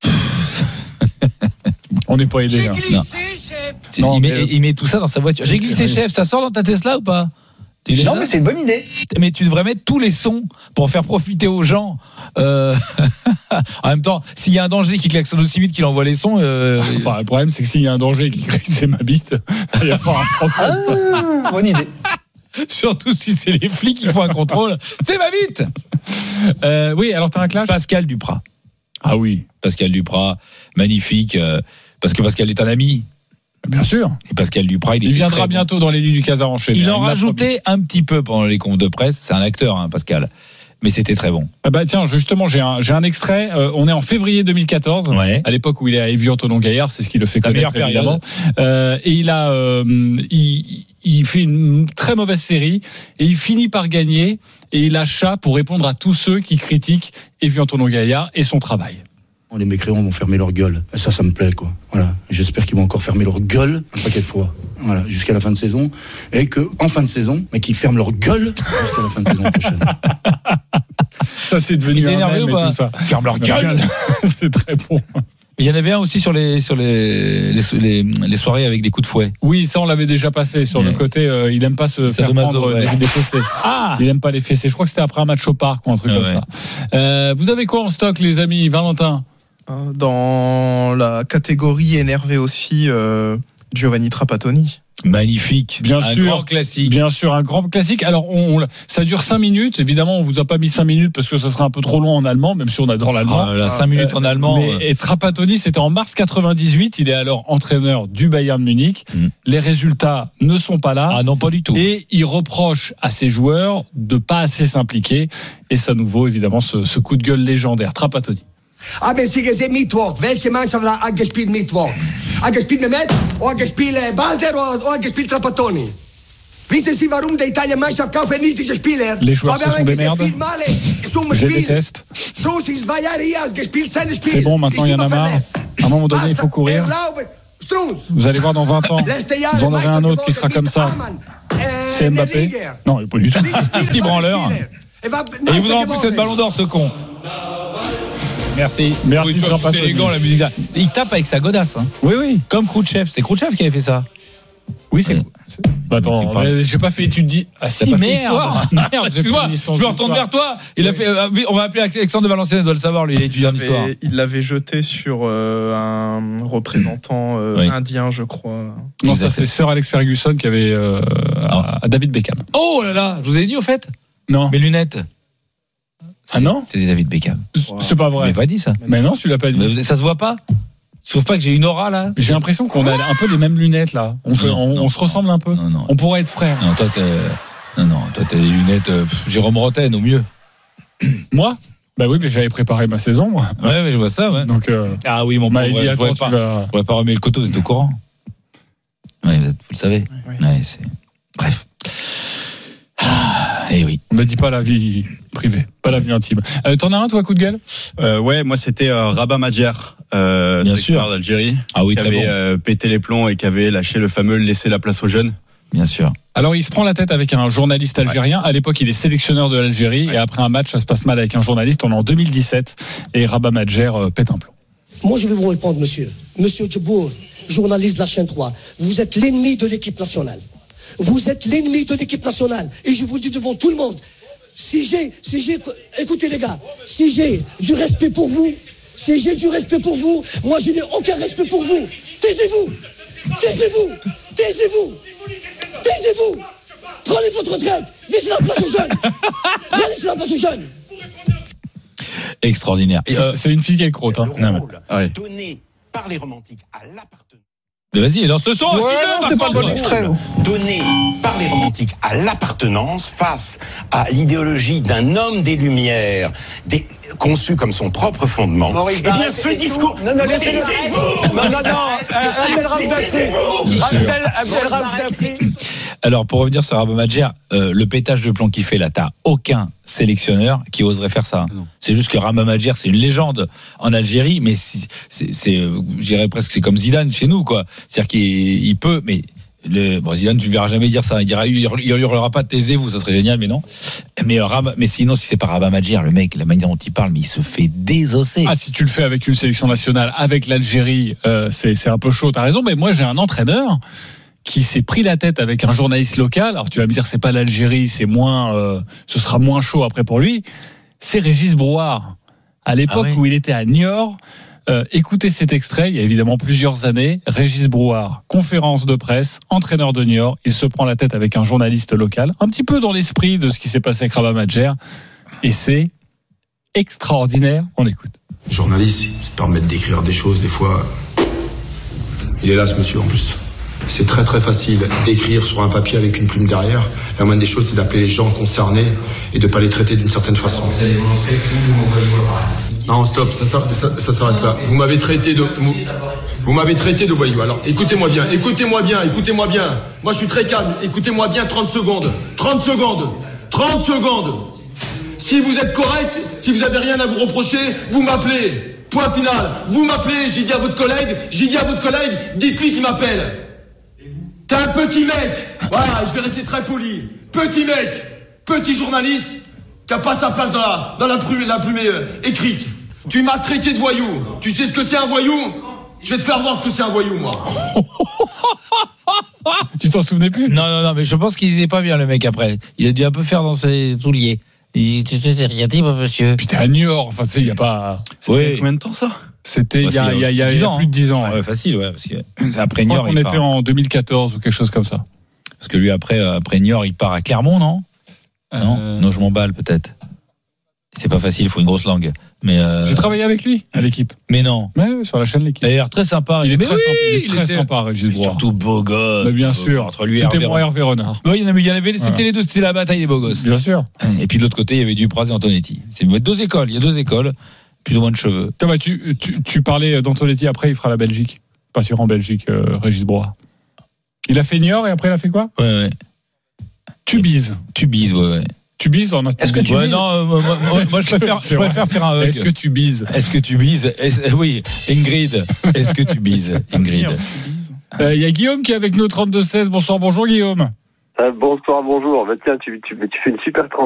On n'est pas aidé. Hein. Non. Non, il, met, euh... il met tout ça dans sa voiture. J'ai glissé, chef. Ça sort dans ta Tesla ou pas? Non, mais c'est une bonne idée. Mais tu devrais mettre tous les sons pour faire profiter aux gens. Euh... en même temps, s'il y a un danger qui klaxonne aussi vite qu'il envoie les sons. Euh... Enfin, le problème, c'est que s'il y a un danger qui crie c'est ma bite, il y a pas un problème. Ah, bonne idée. Surtout si c'est les flics qui font un contrôle. C'est ma bite. Euh, oui, alors t'as un clash. Pascal Duprat. Ah oui. Pascal Duprat, magnifique. Euh, parce que Pascal est un ami. Bien sûr. Et Pascal Duprat, il, il viendra bientôt bon. Dans les lits du Casar enchaîné. Il en rajoutait un petit peu pendant les confs de presse. C'est un acteur, hein, Pascal. Mais c'était très bon. Ah bah tiens, justement, j'ai un, j'ai un extrait. Euh, on est en février deux mille quatorze, ouais. À l'époque où il est à Évian-Thonon-Gaillard, c'est ce qui le fait connaître évidemment. Euh, et il a, euh, il, il fait une très mauvaise série et il finit par gagner. Et il a chat pour répondre à tous ceux qui critiquent Évian-Thonon-Gaillard et son travail. Les mécréants vont fermer leur gueule. Et ça, ça me plaît, quoi. Voilà. J'espère qu'ils vont encore fermer leur gueule un paquet de fois. Voilà. Jusqu'à la fin de saison. Et que, en fin de saison, mais qu'ils ferment leur gueule jusqu'à la fin de saison prochaine. Ça, c'est devenu un mème et tout ça. Ferme leur gueule. C'est très bon. Il y en avait un aussi sur les sur les les, les, les soirées avec des coups de fouet. Oui, ça on l'avait déjà passé sur ouais. Le côté. Euh, il aime pas se faire prendre ouais. des fessées. Ah, il aime pas les fessées. Je crois que c'était après un match au parc ou un truc ah, comme ouais. ça. Euh, vous avez quoi en stock, les amis, Valentin? Dans la catégorie énervé aussi, euh, Giovanni Trapattoni. Magnifique, bien un sûr, grand classique. Bien sûr, un grand classique. Alors, on, on, ça dure cinq minutes. Évidemment, on vous a pas mis cinq minutes parce que ça serait un peu trop long en allemand, même si on adore l'allemand. Ah, là, cinq minutes euh, en allemand. Mais, et Trapattoni, c'était en mars quatre-vingt-dix-huit. Il est alors entraîneur du Bayern Munich. Mm. Les résultats ne sont pas là. Ah non, pas du tout. Et il reproche à ses joueurs de pas assez s'impliquer. Et ça nous vaut évidemment ce, ce coup de gueule légendaire. Trapattoni. Haben Sie gesehen Mittwoch? Welche Mannschaft hat gespielt Mittwoch? Hat gespielt Mehmet? Oder gespielt Balder? Oder gespielt Trapattoni? Wissen Sie, warum die Italien-Mannschaft kaufen nicht diese Spieler? Les joueurs ce sont des merdes. Je déteste. C'est bon, maintenant il y en a marre. À un moment donné, il faut courir. Vous allez voir dans vingt ans, vous en aurez un autre qui sera comme ça. C'est Mbappé. Non, il n'est pas du tout. Un petit branleur. Et il voudra en plus cette ballon d'or, ce con. Merci. Merci. Oui, c'est élégant la musique là. Il tape avec sa godasse. Hein. Oui, oui. Comme Khrouchtchev. C'est Khrouchtchev qui avait fait ça. Oui, c'est. c'est... Bah, attends, pas... j'ai pas fait étude. Di... Ah si, merde. Merde, excuse-moi. Je me retourne vers toi. Il a fait. Euh, on va appeler Alexandre de Valenciennes. Il doit le savoir. Lui, il est étudiant d'histoire. Il l'avait jeté sur euh, un représentant euh, oui. indien, je crois. Non, ça c'est Sir Alex Ferguson qui avait euh, à, à David Beckham. Oh là là, je vous ai dit au fait. Non. Mes lunettes. Ah non, c'est David Beckham. C'est pas vrai. Tu l'as pas dit ça. Mais non, tu l'as pas dit. Mais ça se voit pas. Sauf pas que j'ai une aura là. J'ai l'impression qu'on a un peu les mêmes lunettes là. On, fait, non, on, non, on se ressemble un peu. Non, non. On pourrait être frères. Non, toi t'es, non, non, toi t'as des lunettes euh, Jérôme Rotten au mieux. Moi? Bah oui, mais j'avais préparé ma saison, moi. Ouais, mais je vois ça, ouais. Donc, euh... ah oui, mon bah, pauvre, il dit, je attends, pourrais pas, tu vas... je pourrais pas remettre le couteau, vous êtes au courant. Ouais, vous le savez. Oui. Ouais, c'est... Bref. Eh oui. On ne dit pas la vie privée, pas la vie intime. Euh, t'en as un, toi, coup de gueule? euh, Ouais, moi c'était euh, Rabat Madjer, euh, Bien sélectionneur sûr. d'Algérie, ah oui, qui très avait bon. euh, pété les plombs et qui avait lâché le fameux laisser la place aux jeunes. Bien sûr. Alors, il se prend la tête avec un journaliste algérien. Ouais. À l'époque, il est sélectionneur de l'Algérie. Ouais. Et après un match, ça se passe mal avec un journaliste. On est en deux mille dix-sept. Et Rabat Madjer euh, pète un plomb. Moi, je vais vous répondre, monsieur. Monsieur Djibour, journaliste de la chaîne trois. Vous êtes l'ennemi de l'équipe nationale. Vous êtes l'ennemi de l'équipe nationale. Et je vous le dis devant tout le monde. Si j'ai, si j'ai, écoutez les gars, si j'ai du respect pour vous, si j'ai du respect pour vous, moi je n'ai aucun respect pour vous. Taisez-vous, taisez-vous, taisez-vous, taisez-vous. Prenez votre retraite, laissez la place aux jeunes. Laissez la place aux jeunes. Extraordinaire. C'est, euh, c'est une fille qui est crotte. Hein. Non, ouais. Donné par les romantiques à l'appartenance. Vas-y, lance le son. Ouais, non, c'est pas le bon extrait. Donné par les romantiques à l'appartenance face à l'idéologie d'un homme des Lumières, des, conçu comme son propre fondement. Maurice Eh bien, Barrès, ce discours. Non, non, laissez-le. Non, non, non. Abdel Razafri. Alors, pour revenir sur Rabat Madjer, euh, le pétage de plomb qu'il fait là, t'as aucun sélectionneur qui oserait faire ça. Non. C'est juste que Rabat Madjer, c'est une légende en Algérie, mais c'est, c'est, c'est je dirais presque, c'est comme Zidane chez nous, quoi. C'est-à-dire qu'il il peut, mais le, bon, Zidane, tu ne verras jamais dire ça. Il dira, il hurlera pas, taisez-vous, ça serait génial, mais non. Mais, euh, Rabat, mais sinon, si c'est pas Rabat Madjer, le mec, la manière dont il parle, mais il se fait désosser. Ah, si tu le fais avec une sélection nationale, avec l'Algérie, euh, c'est, c'est un peu chaud. T'as raison, mais moi, j'ai un entraîneur qui s'est pris la tête avec un journaliste local. Alors tu vas me dire c'est pas l'Algérie, c'est moins, euh, ce sera moins chaud après pour lui. C'est Régis Brouard. À l'époque ah oui. où il était à Niort, euh, écoutez cet extrait. Il y a évidemment plusieurs années. Régis Brouard, conférence de presse, entraîneur de Niort. Il se prend la tête avec un journaliste local, un petit peu dans l'esprit de ce qui s'est passé avec Rabat Madjer, et c'est extraordinaire. On écoute. Le journaliste, il se permet d'écrire des choses des fois. Il est là ce monsieur en plus. C'est très très facile d'écrire sur un papier avec une plume derrière. La moindre des choses, c'est d'appeler les gens concernés et de ne pas les traiter d'une certaine façon. Vous allez vous montrer que vous... Non, stop, ça, ça, ça, ça s'arrête là. Vous m'avez traité de... Vous, vous m'avez traité de voyou. Alors, écoutez-moi bien, écoutez-moi bien, écoutez-moi bien. Moi, je suis très calme. Écoutez-moi bien trente secondes. trente secondes. trente secondes. Si vous êtes correct, si vous n'avez rien à vous reprocher, vous m'appelez. Point final. Vous m'appelez, j'ai dit à votre collègue, j'ai dit à votre collègue, dites-lui qu'il m'appelle. T'es un petit mec, voilà, je vais rester très poli. Petit mec, petit journaliste, qui a pas sa place dans la, dans la plume, la plume euh, écrite. Tu m'as traité de voyou. Tu sais ce que c'est un voyou? Je vais te faire voir ce que c'est un voyou, moi. Tu t'en souvenais plus? Non, non, non, mais je pense qu'il n'est pas bien, le mec, après. Il a dû un peu faire dans ses souliers. Il dit, tu t'es rien dit, mon monsieur. Putain, à Niort, enfin, tu sais, il n'y a pas. C'était oui. Combien de temps ça? C'était il y a, il y a, il y a, il y a plus de dix ans. Ouais, ouais. Facile, ouais. Parce que c'est après Niort. On était part. En deux mille quatorze ou quelque chose comme ça. Parce que lui, après, après Niort, il part à Clermont, non? euh... Non, non, je m'emballe peut-être. C'est pas facile, il faut une grosse langue. Mais euh... j'ai travaillé avec lui à l'équipe. Mais non. Mais sur la chaîne L'équipe. Il a l'air très sympa. Il est mais très oui, sympa. Il est très était... sympa, Régis Brouard. Surtout beau gosse. Mais bien sûr. Entre lui et c'était Hervé moi Hervé Renard. Oui, il y en avait, il y en avait c'était ouais. les deux, c'était la bataille des beaux gosses. Bien sûr. Et puis de l'autre côté, il y avait Dupraz et Antonetti. C'est deux écoles. Il y a deux écoles, plus ou moins de cheveux. Bah, tu, tu, tu parlais d'Antonetti. Après, il fera la Belgique. Pas sûr en Belgique, euh, Régis Brouard. Il a fait Niort et après il a fait quoi? Ouais, ouais. Tubize. Tubize, ouais, ouais. Tu bises dans notre. Est-ce que tu ouais, bises non, euh, moi, moi, moi je préfère, je préfère faire un hug. Est-ce que tu bises? Est-ce que tu bises? Est-ce, oui, Ingrid. Est-ce que tu bises, Ingrid? Il euh, y a Guillaume qui est avec nous au trente-deux seize. Bonsoir, bonjour Guillaume. Euh, bonsoir, bonjour. Bah, tiens, tu, tu, tu fais une super transition.